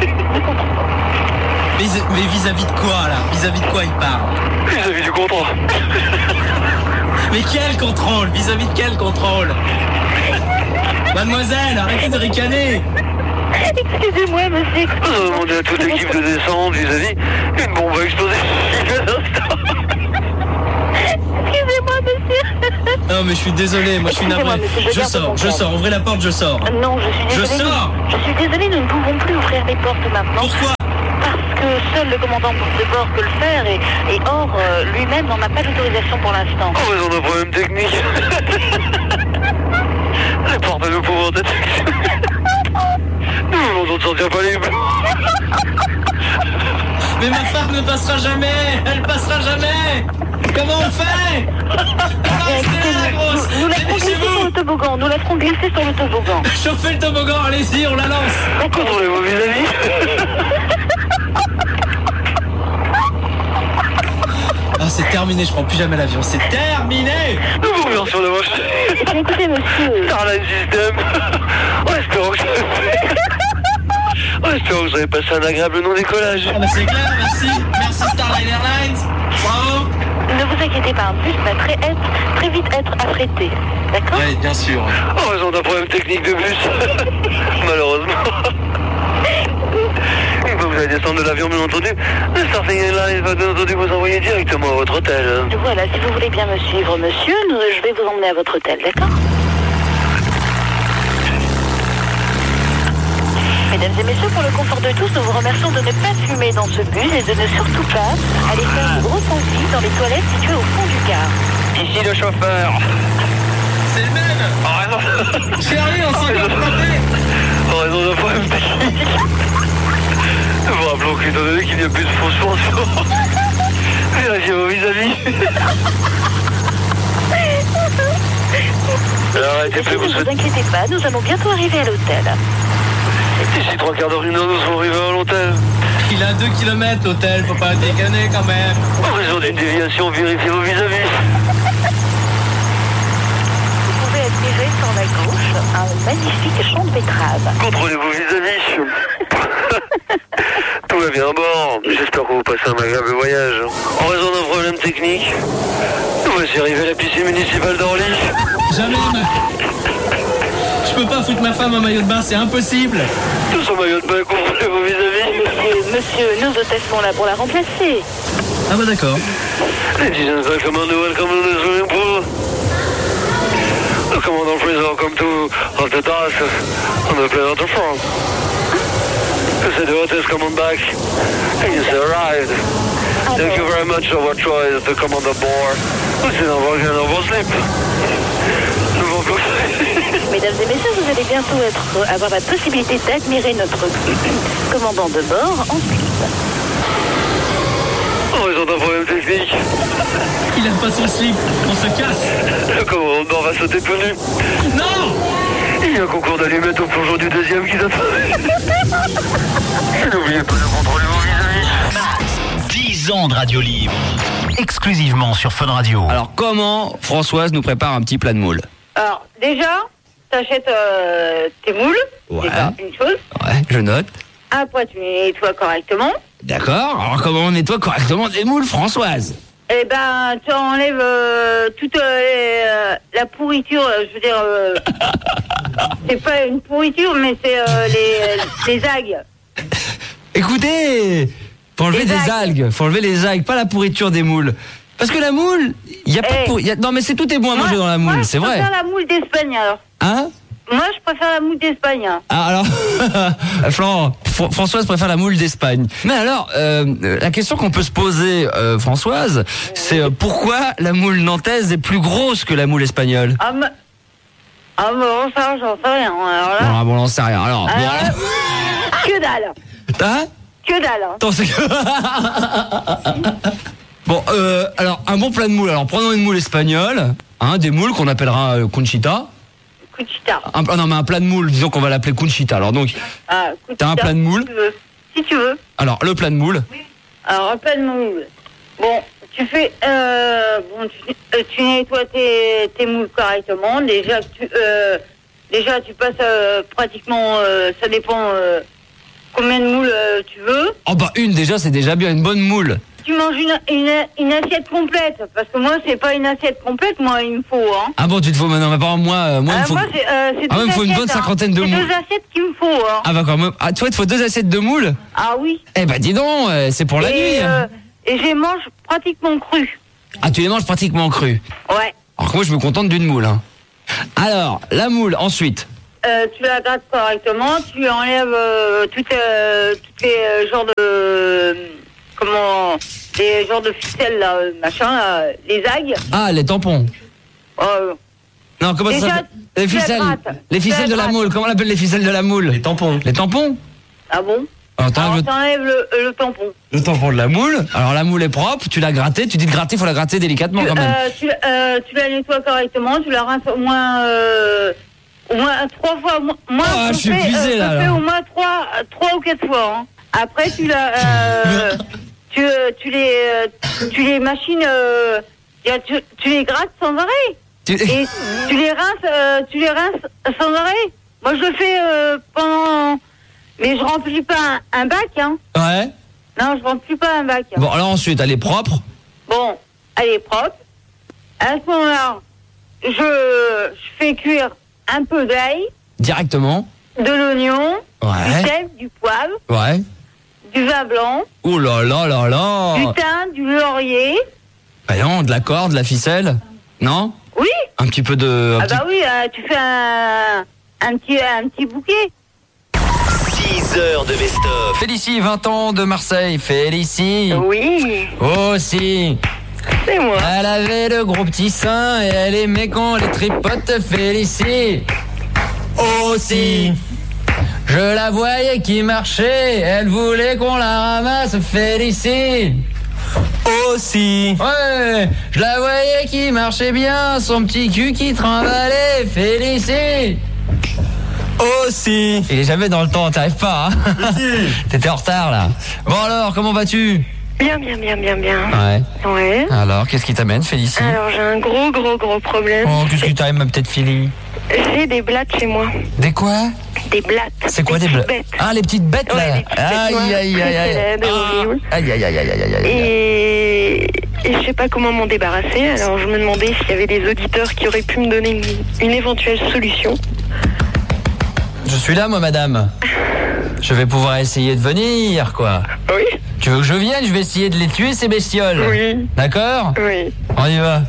Mais vis-à-vis de quoi là? Vis-à-vis de quoi il parle? Vis-à-vis du contrat. Mais quel contrôle? Vis-à-vis de quel contrôle? Mademoiselle, arrêtez de ricaner! Excusez-moi, monsieur. On a demandé à toute l'équipe de descendre vis-à-vis. Une bombe a explosé. Excusez-moi, monsieur. Non, mais je suis désolé, moi je suis navré. Je sors, ouvrez la porte, je sors. Non, je suis désolée. Je sors. Je suis désolée, nous ne pouvons plus ouvrir les portes maintenant. Pourquoi? Parce que seul le commandant de bord peut le faire et or, lui-même n'en a pas l'autorisation pour l'instant. En raison d'un problème technique. Les portes ne pouvant être actionnées. Nous voulons sortir pas les blancs. Mais ma femme ne passera jamais. Elle passera jamais. Comment on fait? Nous la ferons glisser sur le toboggan. Nous la ferons glisser sur le toboggan. Chauffez le toboggan, allez-y, on la lance. Contrôlez-vous vis-à-vis. Ah, c'est terminé, je prends plus jamais l'avion. C'est terminé. Nouveau version de moche. Écoutez, monsieur. Starline System. En espérant que vous avez passé un agréable non-décollage. Ah bah c'est clair, merci. Merci Starline Airlines. Bravo. Ne vous inquiétez pas, un bus va très vite être affrété. D'accord? Oui, bien sûr. En raison d'un problème technique de bus. Malheureusement. Une fois que vous allez descendre de l'avion, bien entendu, le Starling Airlines va bien entendu vous envoyer directement à votre hôtel. Voilà, si vous voulez bien me suivre, monsieur, je vais vous emmener à votre hôtel, d'accord? Mesdames et messieurs, pour le confort de tous, nous vous remercions de ne pas fumer dans ce bus et de ne surtout pas aller faire de gros sensi dans les toilettes situées au fond du car. Ici le chauffeur. C'est le même. En raison... Chérie, on s'en est planté. En raison d'un problème technique. Nous vous rappelons qu'étant donné qu'il n'y a plus de suspension, vérifiez vos vis-à-vis. Alors arrêtez plus, Ne vous inquiétez pas, nous allons bientôt arriver à l'hôtel. D'ici 3 quarts d'heure, une heure, nous serons arrivés à l'hôtel. Il a 2 km l'hôtel, faut pas déconner quand même. En raison d'une déviation, vérifiez vos vis-à-vis. Vous pouvez admirer sur la gauche un magnifique champ de betteraves. Contrôlez-vous vis-à-vis. Tout va bien à bord. J'espère que vous passez un agréable voyage. En raison d'un problème technique, nous voici arrivés à la piscine municipale d'Orly. Jamais, je peux pas foutre ma femme en maillot de bain, c'est impossible. Tous en maillot de bain, contrôlez-vous vis-à-vis. Monsieur, nos hôtesses sont là pour la remplacer. Ah bah d'accord. Ladies and gentlemen, welcome to the swimming pool. The commandant please welcome to the dock on the plane of the front. You said the hotels come on back and you say arrived. Thank you very much for your choice to come on the board. Vous êtes en vacances dans vos slips. Nous vont Mesdames et messieurs, vous allez bientôt avoir la possibilité d'admirer notre commandant de bord en slip. En raison d'un problème technique. Il a pas son slip, on se casse. Le commandant va sauter tout nu. Non! Il y a un concours d'allumettes au plongeon du deuxième qui s'attend. N'oubliez pas de contrôler vos vis-à-vis. 10 ans de radio libre. Exclusivement sur Fun Radio. Alors comment Françoise nous prépare un petit plat de moule? Alors, déjà, t'achètes tes moules. Ouais. C'est pas une chose. Ouais, je note. Après, tu les nettoies correctement. D'accord. Alors comment on nettoie correctement des moules, Françoise? Eh ben, tu enlèves toute la pourriture, je veux dire... c'est pas une pourriture, mais c'est les algues. Écoutez, faut enlever des algues. Faut enlever les algues, pas la pourriture des moules. Parce que la moule, il y a pas de non mais c'est tout est bon à manger dans la moule, c'est vrai. Je préfère la moule d'Espagne alors. Hein? Moi, je préfère la moule d'Espagne. Ah alors, Françoise préfère la moule d'Espagne. Mais alors, la question qu'on peut se poser, Françoise, c'est pourquoi la moule nantaise est plus grosse que la moule espagnole? Bon, ça, j'en sais rien. Alors là... Non, bon, on n'en sait rien. Alors, que dalle. Hein? Que dalle. Attends, c'est que... Bon, alors, un bon plat de moule. Alors, prenons une moule espagnole, hein, des moules qu'on appellera Conchita. Conchita. Non, mais un plat de moule, disons qu'on va l'appeler Conchita. Alors, donc, t'as un plat de moule. Si tu veux. Alors, le plat de moule. Alors, un plat de moule. Bon, tu fais... tu nettoies tes moules correctement. Déjà, tu passes pratiquement... ça dépend... combien de moules tu veux? Oh Oh bah une déjà, c'est déjà bien, une bonne moule. Tu manges une assiette complète, parce que moi c'est pas une assiette complète, moi il me faut. Hein. Ah bon, tu te faut maintenant, mais par moi il me faut. Moi c'est il me faut une bonne cinquantaine de moules. C'est 2 assiettes qu'il me faut. Hein. Ah bah quand même. Ah toi il te faut 2 assiettes de moules. Ah oui. Eh bah dis donc, c'est pour la nuit. Et je les mange pratiquement cru. Ah tu les manges pratiquement crus. Ouais. Alors que moi je me contente d'une moule. Hein. Alors la moule ensuite. Tu la grattes correctement, tu enlèves toutes les genres de des genres de ficelles là, machin là, les algues. Ah les tampons. Non, comment ça s'appelle? Les ficelles. Les ficelles de la moule. Comment on appelle les ficelles de la moule? Les tampons. Les tampons? Ah bon? Alors t'enlèves le tampon. Le tampon de la moule. Alors la moule est propre, tu l'as grattée, tu dis de gratter, il faut la gratter délicatement quand même. Tu la nettoies correctement, tu la rinces au moins 3 fois. Moi, je suis épuisé là. Je fais au moins 3 ou 4 fois. Hein. Après tu les machines, tu les grattes sans arrêt. Et tu les rinces sans arrêt. Moi je le fais pendant. Mais je remplis pas un bac, hein. Ouais. Non, je remplis pas un bac. Hein. Bon, alors ensuite, elle est propre. Bon, elle est propre. À ce moment-là, je fais cuire un peu d'ail. Directement. De l'oignon. Ouais. Du sel, du poivre. Ouais. Du vin blanc. Oh là là là là. Du thym, du laurier. Bah non, de la corde, de la ficelle. Non? Oui. Un petit peu de... bah oui, tu fais un petit bouquet. 6 heures de best-of. Félicie, 20 ans de Marseille. Félicie. Oui. Aussi. C'est moi. Elle avait le gros petit sein et elle aimait quand les tripotes. Félicie. Aussi. Je la voyais qui marchait. Elle voulait qu'on la ramasse. Félicie. Aussi. Ouais. Je la voyais qui marchait bien. Son petit cul qui trimballait. Félicie. Aussi. Il est jamais dans le temps, t'arrives pas, hein? T'étais en retard, là. Bon alors, comment vas-tu? Bien. Ouais. Alors, qu'est-ce qui t'amène, Félicie? Alors, j'ai un gros problème. Oh, qu'est-ce qui t'amène, ma petite Félie? J'ai des blattes chez moi. Des quoi? Des blattes. C'est quoi des blattes? Ah, les petites bêtes, là. Ouais, Aïe. Et je sais pas comment m'en débarrasser, alors je me demandais s'il y avait des auditeurs qui auraient pu me donner une éventuelle solution. Je suis là, moi, madame. Je vais pouvoir essayer de venir, quoi. Oui. Tu veux que je vienne? Je vais essayer de les tuer, ces bestioles. Oui. D'accord? Oui. On y va.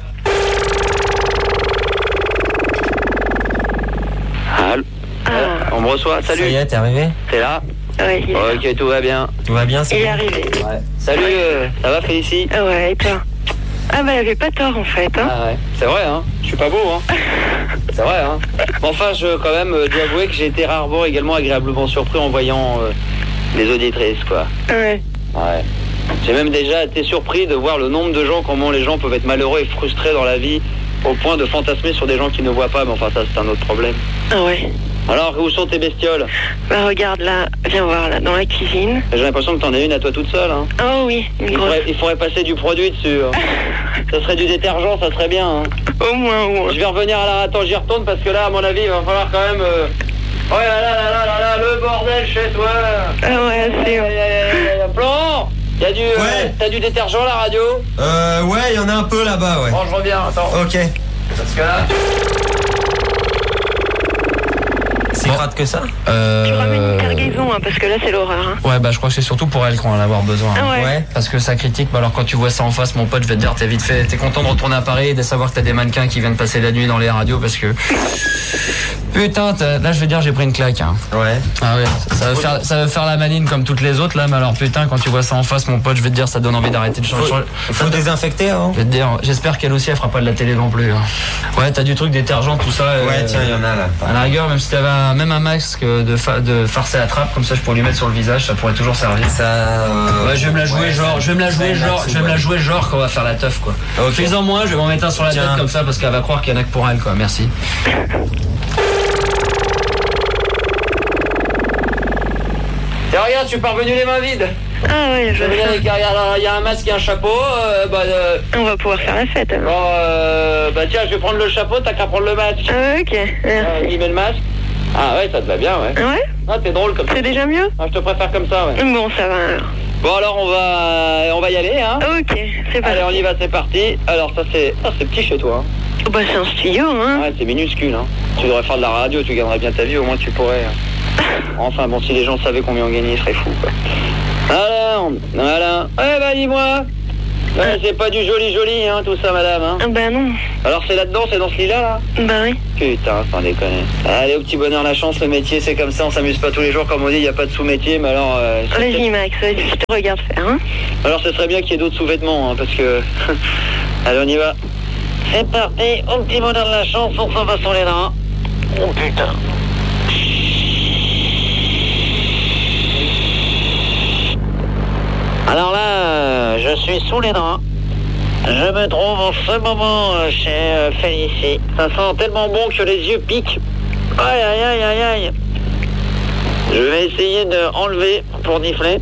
Allô? On me reçoit, salut. Ça y est, t'es arrivé? T'es là? Oui. Ok, tout va bien. Tout va bien, c'est Il est bon. arrivé. Ouais. Salut, ça va, Félicie? Ouais, et toi? Ah bah, elle avait pas tort, en fait, hein. Ah ouais, c'est vrai, hein. Je suis pas beau, hein. C'est vrai, hein. Mais enfin, je quand même dois avouer que j'ai été rarement également agréablement surpris en voyant les auditrices, quoi. Ouais. Ouais. J'ai même déjà été surpris de voir le nombre de gens, comment les gens peuvent être malheureux et frustrés dans la vie au point de fantasmer sur des gens qui ne voient pas, mais enfin ça c'est un autre problème. Ah ouais. Alors, où sont tes bestioles? Bah regarde là, viens voir là, dans la cuisine. J'ai l'impression que t'en as une à toi toute seule, hein. Oh oui, une grosse. Il faudrait passer du produit dessus. Hein. Ça serait du détergent, ça serait bien. Hein. Au moins. Je vais revenir à la... Attends, j'y retourne parce que là, à mon avis, il va falloir quand même... Oh là, le bordel chez toi. Ah ouais, c'est... Plan. Y'a du... Ouais. T'as du détergent à la radio? Ouais, il y en a un peu là-bas, ouais. Bon, je reviens, attends. Ok. Parce que là... Si rate que ça? Tu ramènes une cargaison, hein, parce que là c'est l'horreur. Hein. Ouais, bah je crois que c'est surtout pour elle qu'on va en avoir besoin. Ah ouais. Parce que ça critique. Bah alors quand tu vois ça en face, mon pote, je vais te dire, t'es content de retourner à Paris et de savoir que t'as des mannequins qui viennent passer la nuit dans les radios parce que... Putain, là je vais dire, j'ai pris une claque. Hein. Ouais. Ah ouais, ça va faire la maline comme toutes les autres là, mais alors putain, quand tu vois ça en face, mon pote, je vais te dire, ça donne envie d'arrêter de changer. Faut désinfecter avant. Je vais te dire, j'espère qu'elle aussi elle fera pas de la télé non plus. Hein. Ouais, t'as du truc détergent, tout ça. Ouais, tiens, il y en a là. À la rigueur, même si t'avais même un masque de farce à la trappe, comme ça je pourrais lui mettre sur le visage, ça pourrait toujours servir. Ça. Ouais, je vais me la jouer genre quand on va faire la teuf quoi. Okay. Fais-en moins, je vais m'en mettre un sur la tête comme ça parce qu'elle va croire qu'il y en a que pour elle quoi. Merci. Tiens, regarde, je suis parvenu les mains vides. Ah ouais, je veux bien. Il y a un masque et un chapeau. On va pouvoir faire la fête. Alors. Bon, tiens, je vais prendre le chapeau, t'as qu'à prendre le masque. Ah ok, merci. Il met le masque. Ah ouais, ça te va bien, ouais. Ouais. Ah, t'es drôle comme ça. C'est déjà mieux? Ah, je te préfère comme ça, ouais. Bon, ça va alors. Bon alors on va y aller hein. Ok, c'est parti. Allez on y va, c'est parti. Alors ça c'est petit chez toi. Oh, bah c'est un studio hein. Ouais c'est minuscule hein. Tu devrais faire de la radio, tu gagnerais bien ta vie, au moins tu pourrais. Enfin bon si les gens savaient combien on gagnait, ils seraient fous quoi. Voilà. Eh bah dis-moi. Ouais, c'est pas du joli hein tout ça madame hein. Bah non. Alors c'est là-dedans, c'est dans ce lit là Bah oui. Putain, sans déconner. Allez au petit bonheur la chance, le métier c'est comme ça, on s'amuse pas tous les jours comme on dit, il n'y a pas de sous-métier, mais alors... Vas-y Max, vas-y, je te regarde faire hein. Alors ce serait bien qu'il y ait d'autres sous-vêtements hein, parce que... Allez on y va. C'est parti, au petit bonheur de la chance, on s'en va sur les draps. Oh putain. Alors là, je suis sous les draps. Je me trouve en ce moment chez Félicie. Ça sent tellement bon que les yeux piquent. Aïe, aïe, aïe, aïe, aïe. Je vais essayer de enlever pour nifler.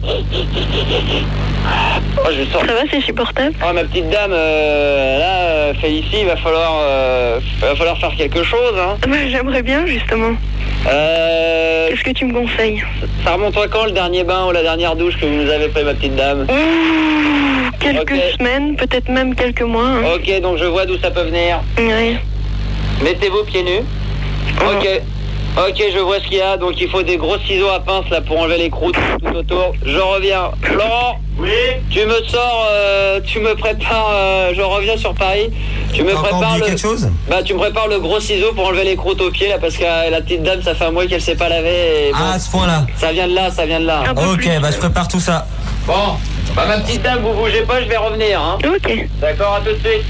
Oh, je sors. Ça va, c'est supportable. Oh, ma petite dame, là, Félicie, il va falloir faire quelque chose. Hein. Bah, j'aimerais bien, justement. Qu'est-ce que tu me conseilles? Ça remonte à quand le dernier bain ou la dernière douche que vous nous avez fait, ma petite dame? Quelques semaines, peut-être même quelques mois. Hein. Ok, donc je vois d'où ça peut venir. Oui. Mettez-vous pieds nus. Ok, je vois ce qu'il y a. Donc il faut des gros ciseaux à pince là pour enlever les croûtes tout autour. Je reviens. Laurent. Oui. Tu me prépares. Je reviens sur Paris. Tu me prépares quelque chose? Bah tu me prépares le gros ciseau pour enlever les croûtes aux pieds là parce que la petite dame ça fait un mois qu'elle s'est pas lavée. Et bon, à ce point-là. Ça vient de là. Ok, bah je prépare tout ça. Bon. Bah ma petite dame, vous bougez pas, je vais revenir. Hein. Ok. D'accord, à tout de suite.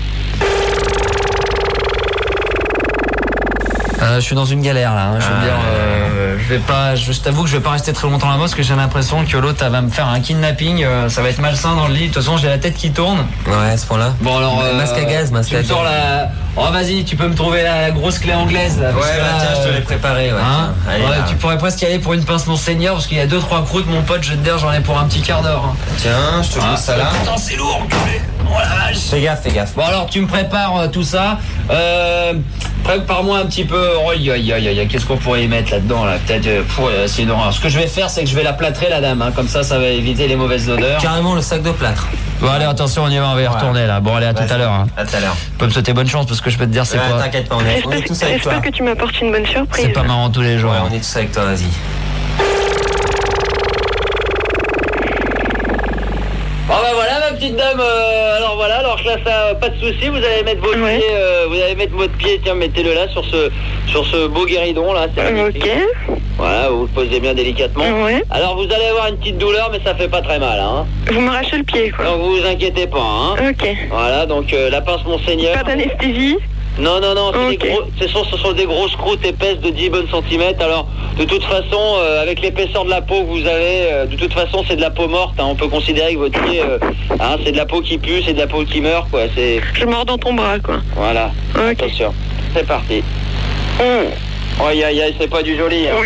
Je suis dans une galère là, hein. Je veux dire, je t'avoue que je vais pas rester très longtemps là-bas parce que j'ai l'impression que l'autre va me faire un kidnapping, ça va être malsain dans le lit. De toute façon, j'ai la tête qui tourne. Ouais, à ce point-là. Bon alors, masque à gaz. Tu me sors la... Oh vas-y, tu peux me trouver la grosse clé anglaise là. Ouais, bah tiens, je te l'ai préparé. Ouais, hein allez, ouais, tu pourrais presque y aller pour une pince Monseigneur parce qu'il y a 2-3 croûtes, mon pote, je vais te dire, j'en ai pour un petit quart d'heure. Hein. Tiens, je te pose ça là. Putain, c'est lourd, enculé. Oh la vache. Fais gaffe. Bon alors tu me prépares tout ça. Prépare-moi un petit peu. Qu'est-ce qu'on pourrait y mettre là-dedans là? Peut-être c'est une horreur. Ce que je vais faire, c'est que je vais la plâtrer la dame. Hein. Comme ça va éviter les mauvaises odeurs. Carrément le sac de plâtre. Bon allez, attention, on y va, on va y retourner là. Bon allez, à tout à l'heure. Hein. À tout à l'heure. Tu peux me souhaiter bonne chance parce que je peux te dire c'est pas. T'inquiète pas, on est tous avec toi. J'espère que tu m'apportes une bonne surprise. C'est pas marrant tous les jours. Ouais, on est tous avec toi, vas-y. Bon bah voilà ma petite dame, alors là ça pas de souci, vous allez mettre votre pied, tiens mettez-le là sur ce beau guéridon là, c'est magnifique. Ok. Voilà, vous le posez bien délicatement. Ouais. Alors vous allez avoir une petite douleur mais ça fait pas très mal hein. Vous m'arrachez le pied quoi. Donc vous vous inquiétez pas hein. Ok. Voilà, donc la pince Monseigneur. Pas d'anesthésie? Non, Okay. ce sont des grosses croûtes épaisses de 10 bonnes centimètres. Alors, de toute façon, avec l'épaisseur de la peau que vous avez, de toute façon, c'est de la peau morte. Hein. On peut considérer que votre pied, c'est de la peau qui pue, c'est de la peau qui meurt, quoi. Je mords dans ton bras, quoi. Voilà. Ok. Attention. C'est parti. Aïe, c'est pas du joli. Hein. Oui.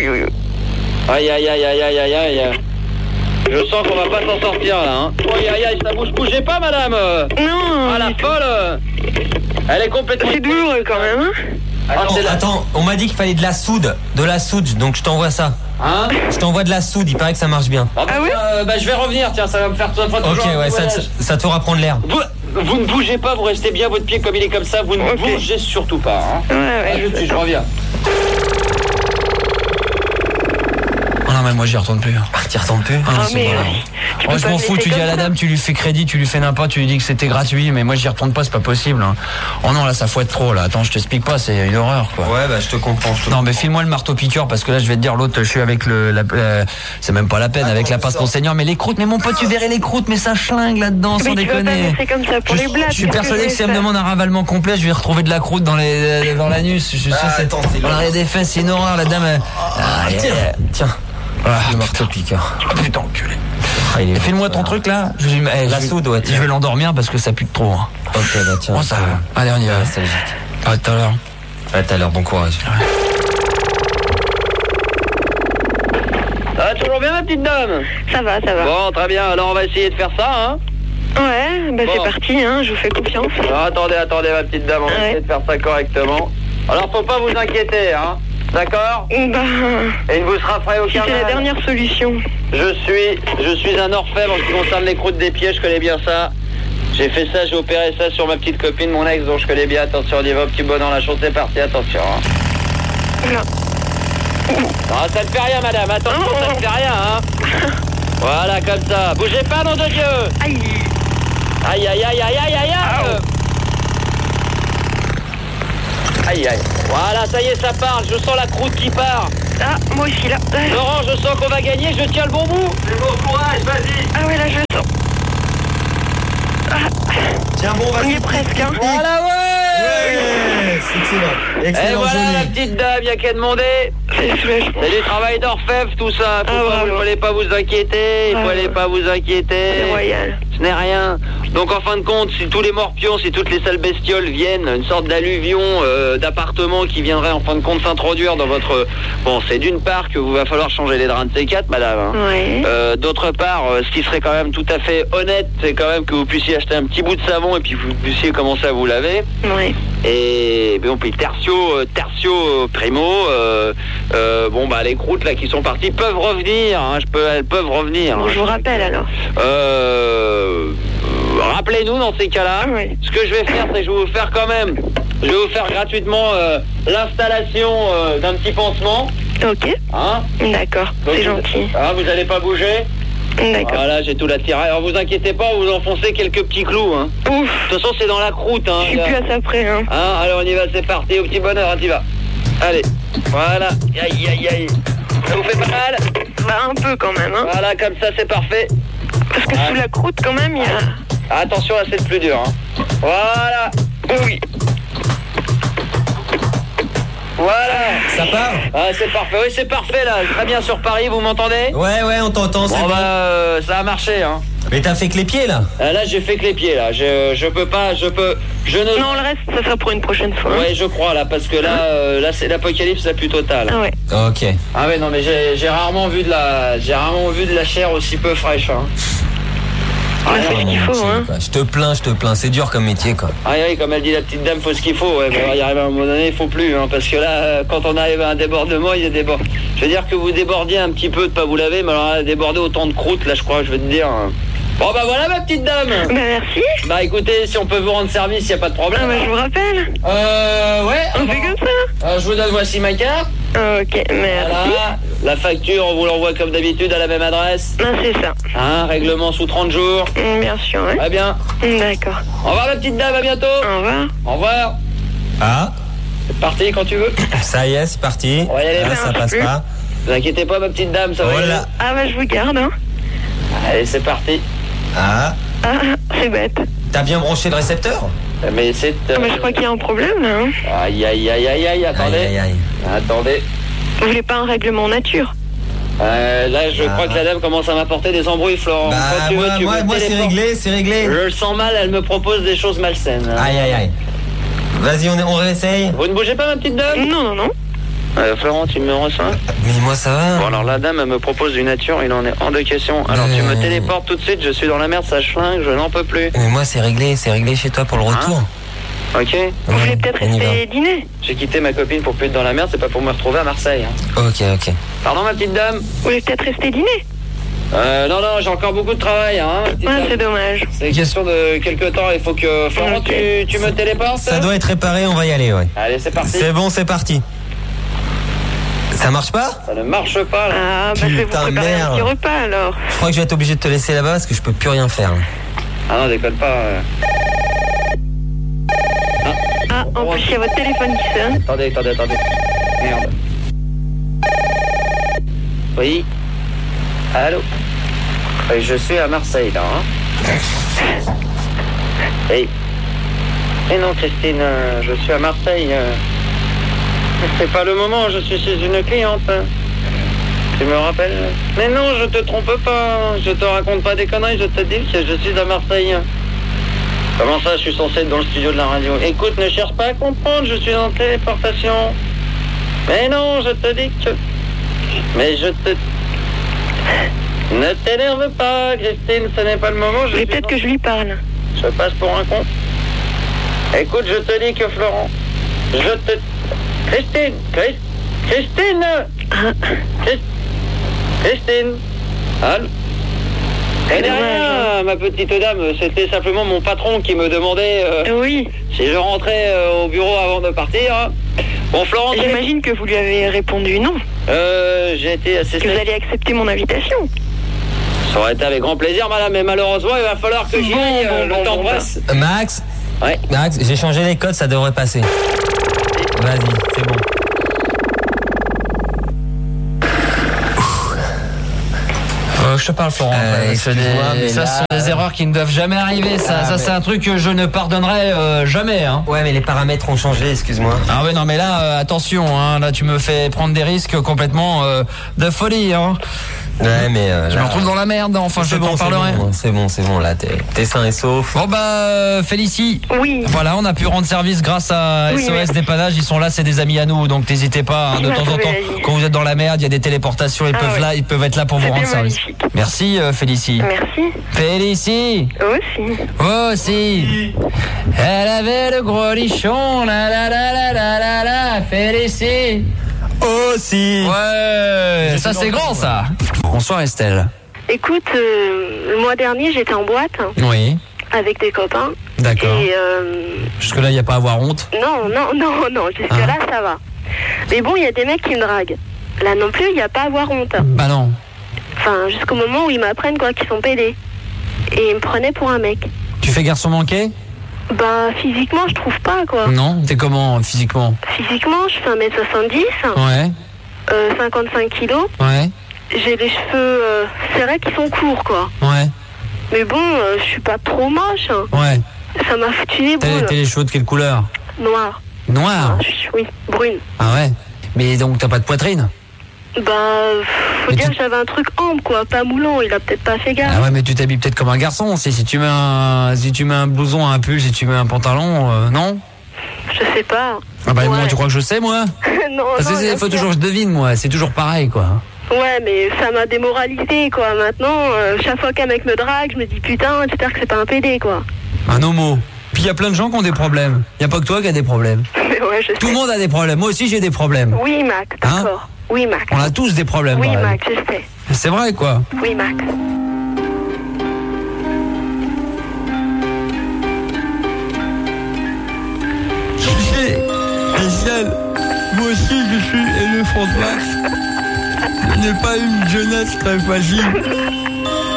Aïe. Je sens qu'on va pas s'en sortir, là. Hein. Aïe, ça bouge. Bougez pas, madame. Non. Ah, la folle. Elle est complètement... C'est douloureux, quand même. Hein. Attends, on m'a dit qu'il fallait de la soude, donc je t'envoie ça. Hein? Je t'envoie de la soude, il paraît que ça marche bien. Ah oui? Je vais revenir, tiens, ça va me faire toujours ok, ouais, ça te fera prendre l'air. Vous ne bougez pas, vous restez bien votre pied comme il est comme ça, vous ne bougez surtout pas. Hein. Ouais, je reviens. Oh non mais moi j'y retourne plus. T'y retournes plus? Je m'en fous, tu dis à la dame, tu lui fais crédit, tu lui fais n'importe, tu lui dis que c'était gratuit, mais moi j'y retourne pas, c'est pas possible. Hein. Oh non là ça fouette trop là, attends je t'explique pas, c'est une horreur quoi. Ouais bah je te comprends. Non mais file-moi le marteau piqueur parce que là je vais te dire l'autre, je suis avec c'est même pas la peine, avec la pince Monseigneur, mais les croûtes, mais mon pote tu verrais les croûtes, mais ça schlingue là-dedans sans déconner. C'est comme ça pour les blagues. Je suis persuadé que si elle me demande un ravalement complet, je vais retrouver de la croûte dans l'anus. Je suis sûr c'est dans l'arrêt des fesses, c'est une horreur la dame. Tiens. Le marteau piqueur. Oh putain enculé. File-moi ton truc là. La soude, ouais. Je vais l'endormir parce que ça pue trop. Hein. Ok, bah tiens. Oh, ça va. Allez, on y va. Nostalgique. À tout à l'heure. À tout à l'heure, bon courage. Ça va toujours bien ma petite dame? Ça va. Bon, très bien, alors on va essayer de faire ça, hein. Ouais, bah c'est parti, hein, je vous fais confiance. Alors, attendez ma petite dame, on va essayer de faire ça correctement. Alors faut pas vous inquiéter, hein. D'accord? Bah... Et il ne vous sera fait aucun mal. C'est la dernière solution. Je suis un orfèvre en ce qui concerne les croûtes des pieds, je connais bien ça. J'ai fait ça, j'ai opéré ça sur ma petite copine, mon ex, dont je connais bien. Attention, on y va, petit bonheur, la chose, c'est parti, attention. Hein. Non, ça ne fait rien, madame, attention, ça ne fait rien, hein. Voilà, comme ça. Bougez pas, nom de Dieu. Aïe. Aïe, aïe, aïe, aïe, aïe, aïe, aïe. Aïe, aïe. Voilà, ça y est, ça part, je sens la croûte qui part. Ah, moi aussi, là. Laurent, je sens qu'on va gagner, je tiens le bon bout. C'est bon courage, vas-y. Ah ouais, là, je sens. Tiens, bon, vas-y. On y est presque, hein. Voilà, ouais, c'est excellent. Excellent, et voilà joli. la petite dame, y'a qu'à demander. C'est du travail d'orfèvre, tout ça. Vous ne fallait pas vous inquiéter. Il ne fallait pas vous inquiéter. C'est royal. Ce n'est rien. Donc en fin de compte, si tous les morpions, si toutes les sales bestioles viennent, une sorte d'alluvion d'appartements qui viendrait en fin de compte s'introduire dans votre... Bon, c'est d'une part que vous va falloir changer les draps de C4, madame. Hein. Ouais. D'autre part, ce qui serait quand même tout à fait honnête, c'est quand même que vous puissiez acheter un petit bout de savon et puis vous puissiez commencer à vous laver. Ouais. Et bon, puis tertio primo, bon bah les croûtes là qui sont parties peuvent revenir, hein, elles peuvent revenir. Bon, hein. je vous rappelle alors. Rappelez-nous dans ces cas-là. Oui. Ce que je vais faire, c'est que je vais vous faire quand même, je vais vous faire gratuitement l'installation d'un petit pansement. Ok. Hein? D'accord, c'est gentil. Ah, vous n'allez pas bouger? D'accord. Voilà, j'ai tout l'attiré. Alors vous inquiétez pas, vous enfoncez quelques petits clous. Hein. Ouf. De toute façon, c'est dans la croûte. Hein, je suis plus à ça près. Hein. Alors on y va, c'est parti. Au petit bonheur, hein, t'y vas. Allez, voilà. Aïe, aïe, aïe. Ça vous fait pas mal? Bah un peu quand même. Hein. Voilà, comme ça, c'est parfait. Parce que sous la croûte, quand même, il y a... Attention, là, c'est le plus dur. Hein. Voilà. Oui. Voilà. Ça part? Ah, c'est parfait. Oui, c'est parfait, là. Très bien sur Paris, vous m'entendez? Ouais, on t'entend, c'est bon. Ça a marché, hein. Mais t'as fait que les pieds, là? Là, j'ai fait que les pieds, là. Je peux pas, je ne... Non, le reste, ça sera pour une prochaine fois. Ouais, je crois, là, parce que là, c'est l'apocalypse la plus totale. Ah ouais. Ok. Ah ouais, non, mais j'ai rarement vu de la chair aussi peu fraîche, hein. On fait ce qu'il faut, hein. Je te plains, c'est dur comme métier, quoi. Ah oui, comme elle dit la petite dame, faut ce qu'il faut. Ouais, il arrive à un moment donné, il faut plus, hein, parce que là, quand on arrive à un débordement, il y a débord. Je veux dire que vous débordiez un petit peu de pas vous laver, mais alors déborder autant de croûte, là, je crois, je vais te dire. Hein. Bon bah voilà ma petite dame. Bah merci. Bah écoutez, si on peut vous rendre service, il y a pas de problème. Ah bah je vous rappelle. Ouais. On fait comme ça. Je vous donne, voici ma carte. Ok, merci. Voilà. La facture, on vous l'envoie comme d'habitude à la même adresse. Ah, c'est ça. Hein, règlement sous 30 jours. Bien sûr, ouais. Très bien. D'accord. Au revoir ma petite dame, à bientôt. Au revoir. Au revoir. Ah, C'est parti quand tu veux. ça y est, c'est parti. On va y aller, Là, ça passe pas. Ne vous inquiétez pas ma petite dame, ça va y aller. Voilà. Ah bah je vous garde, hein. Allez, c'est parti. Ah, Ah, c'est bête. t'as bien branché le récepteur? Mais c'est... Ah bah je crois qu'il y a un problème, là, hein. Aïe, aïe, aïe, aïe, aïe, attendez. Aïe, aïe, aïe. Attendez. Vous voulez pas un règlement nature? Là, je crois que la dame commence à m'apporter des embrouilles, Florent. Bah, Quand tu veux, tu me moi c'est téléportes. réglé. Je le sens mal, elle me propose des choses malsaines. Aïe, aïe, aïe. Vas-y, on réessaye. Vous ne bougez pas, ma petite dame? Non. Florent, tu me ressens? Mais moi, ça va. Bon, alors la dame, elle me propose du nature, il en est hors de question. Alors, tu me téléportes tout de suite, je suis dans la merde, ça schlingue, je n'en peux plus. Mais moi, c'est réglé chez toi pour le retour. Ok. Vous voulez peut-être rester dîner? J'ai quitté ma copine pour plus être dans la merde, c'est pas pour me retrouver à Marseille. Hein. Ok. Pardon, ma petite dame? Vous voulez peut-être rester dîner? Non, j'ai encore beaucoup de travail, hein. C'est dommage. C'est question de quelques temps, il faut que... Florent, tu me téléportes? Ça doit être réparé, on va y aller, ouais. Allez, c'est parti. C'est bon, c'est parti. Ça marche pas? Ça ne marche pas, là. Ah, bah je vais vous préparer un petit repas, alors. Je crois que je vais être obligé de te laisser là-bas parce que je peux plus rien faire. Ah non, déconne pas. Ah, en plus, il y a votre téléphone qui sonne. Attendez. Merde. Oui. Allô? Je suis à Marseille, là, hein. Hey. Eh non, Christine, je suis à Marseille. C'est pas le moment, je suis chez une cliente. Tu me rappelles? Mais non, je te trompe pas. Je te raconte pas des conneries, je te dis que je suis à Marseille. Comment ça, je suis censé être dans le studio de la radio? Écoute, ne cherche pas à comprendre, je suis en téléportation. Mais non, je te dis que... Mais je te... Ne t'énerve pas, Christine, ce n'est pas le moment. Mais peut-être que je lui parle. Je passe pour un con. Écoute, je te dis que Florent, je te... Christine, Christine. Christine. Allô. Eh rien, ma petite dame, c'était simplement mon patron qui me demandait si je rentrais au bureau avant de partir. Bon, Florence... J'imagine que vous lui avez répondu non. J'ai été assez... Que vous allez accepter mon invitation. Ça aurait été avec grand plaisir, madame, mais malheureusement, il va falloir que j'y aille, le temps presse. Max. Ouais. Max, j'ai changé les codes, ça devrait passer. Vas-y, c'est bon. Je te parle, Florent. Ça sont des erreurs qui ne doivent jamais arriver. Ça c'est un truc que je ne pardonnerai jamais. Hein. Ouais, mais les paramètres ont changé, excuse-moi. Ah ouais, non, mais là, attention. Hein, là, tu me fais prendre des risques complètement de folie. Hein. Ouais, mais je me retrouve dans la merde. Enfin, je t'en parlerai. C'est bon. Là, t'es sain et sauf. Bon Félicie. Oui. Voilà, on a pu rendre service grâce à SOS Dépannage. Ils sont là, c'est des amis à nous, donc n'hésitez pas. Hein, de temps en temps, quand vous êtes dans la merde, il y a des téléportations. Ils peuvent être là pour vous rendre service. Merci Félicie. Merci. Félicie. Aussi. Elle avait le gros lichon. La Félicie. Aussi. Ouais. Ça c'est grand ça. Bonsoir Estelle. Écoute, le mois dernier j'étais en boîte. Oui. Avec des copains. D'accord. Et jusque-là, il n'y a pas à avoir honte. Non. Jusque-là, ça va. Mais bon, il y a des mecs qui me draguent. Là non plus, il n'y a pas à avoir honte. Bah non. Enfin, jusqu'au moment où ils m'apprennent qu'ils sont pédés. Et ils me prenaient pour un mec. Tu fais garçon manqué ? Bah, physiquement, je trouve pas, quoi. Non, t'es comment, physiquement ? Physiquement, je fais 1m70. Ouais. 55 kilos. Ouais. J'ai des cheveux, c'est vrai qu'ils sont courts, quoi. Ouais. Mais bon, je suis pas trop moche. Ouais. Ça m'a foutu les boules. T'as les cheveux de quelle couleur ? Noir. Noir ? Oui, brune. Ah ouais. Mais donc, t'as pas de poitrine ? Bah, faut dire que j'avais un truc ample, quoi, pas moulant, il a peut-être pas fait gaffe. Ah ouais, mais tu t'habilles peut-être comme un garçon. Si tu mets un blouson, un pull, si tu mets un pantalon, non ? Je sais pas. Ah bah moi, tu crois que je sais, moi ? Non, parce que faut toujours que je devine, moi. C'est toujours pareil, quoi. Ouais, mais ça m'a démoralisé, quoi. Maintenant, chaque fois qu'un mec me drague, je me dis putain, j'espère que c'est pas un PD, quoi. Un homo. Puis il y a plein de gens qui ont des problèmes. Il y a pas que toi qui a des problèmes. Ouais, je sais. Tout le monde a des problèmes. Moi aussi, j'ai des problèmes. Oui, Max, d'accord. Oui, Max. On a tous des problèmes. Oui, Max, je sais. C'est vrai, quoi. Oui, Max. Tu sais, Estelle, moi aussi je suis éléphant de Max. Je n'ai pas une jeunesse très facile.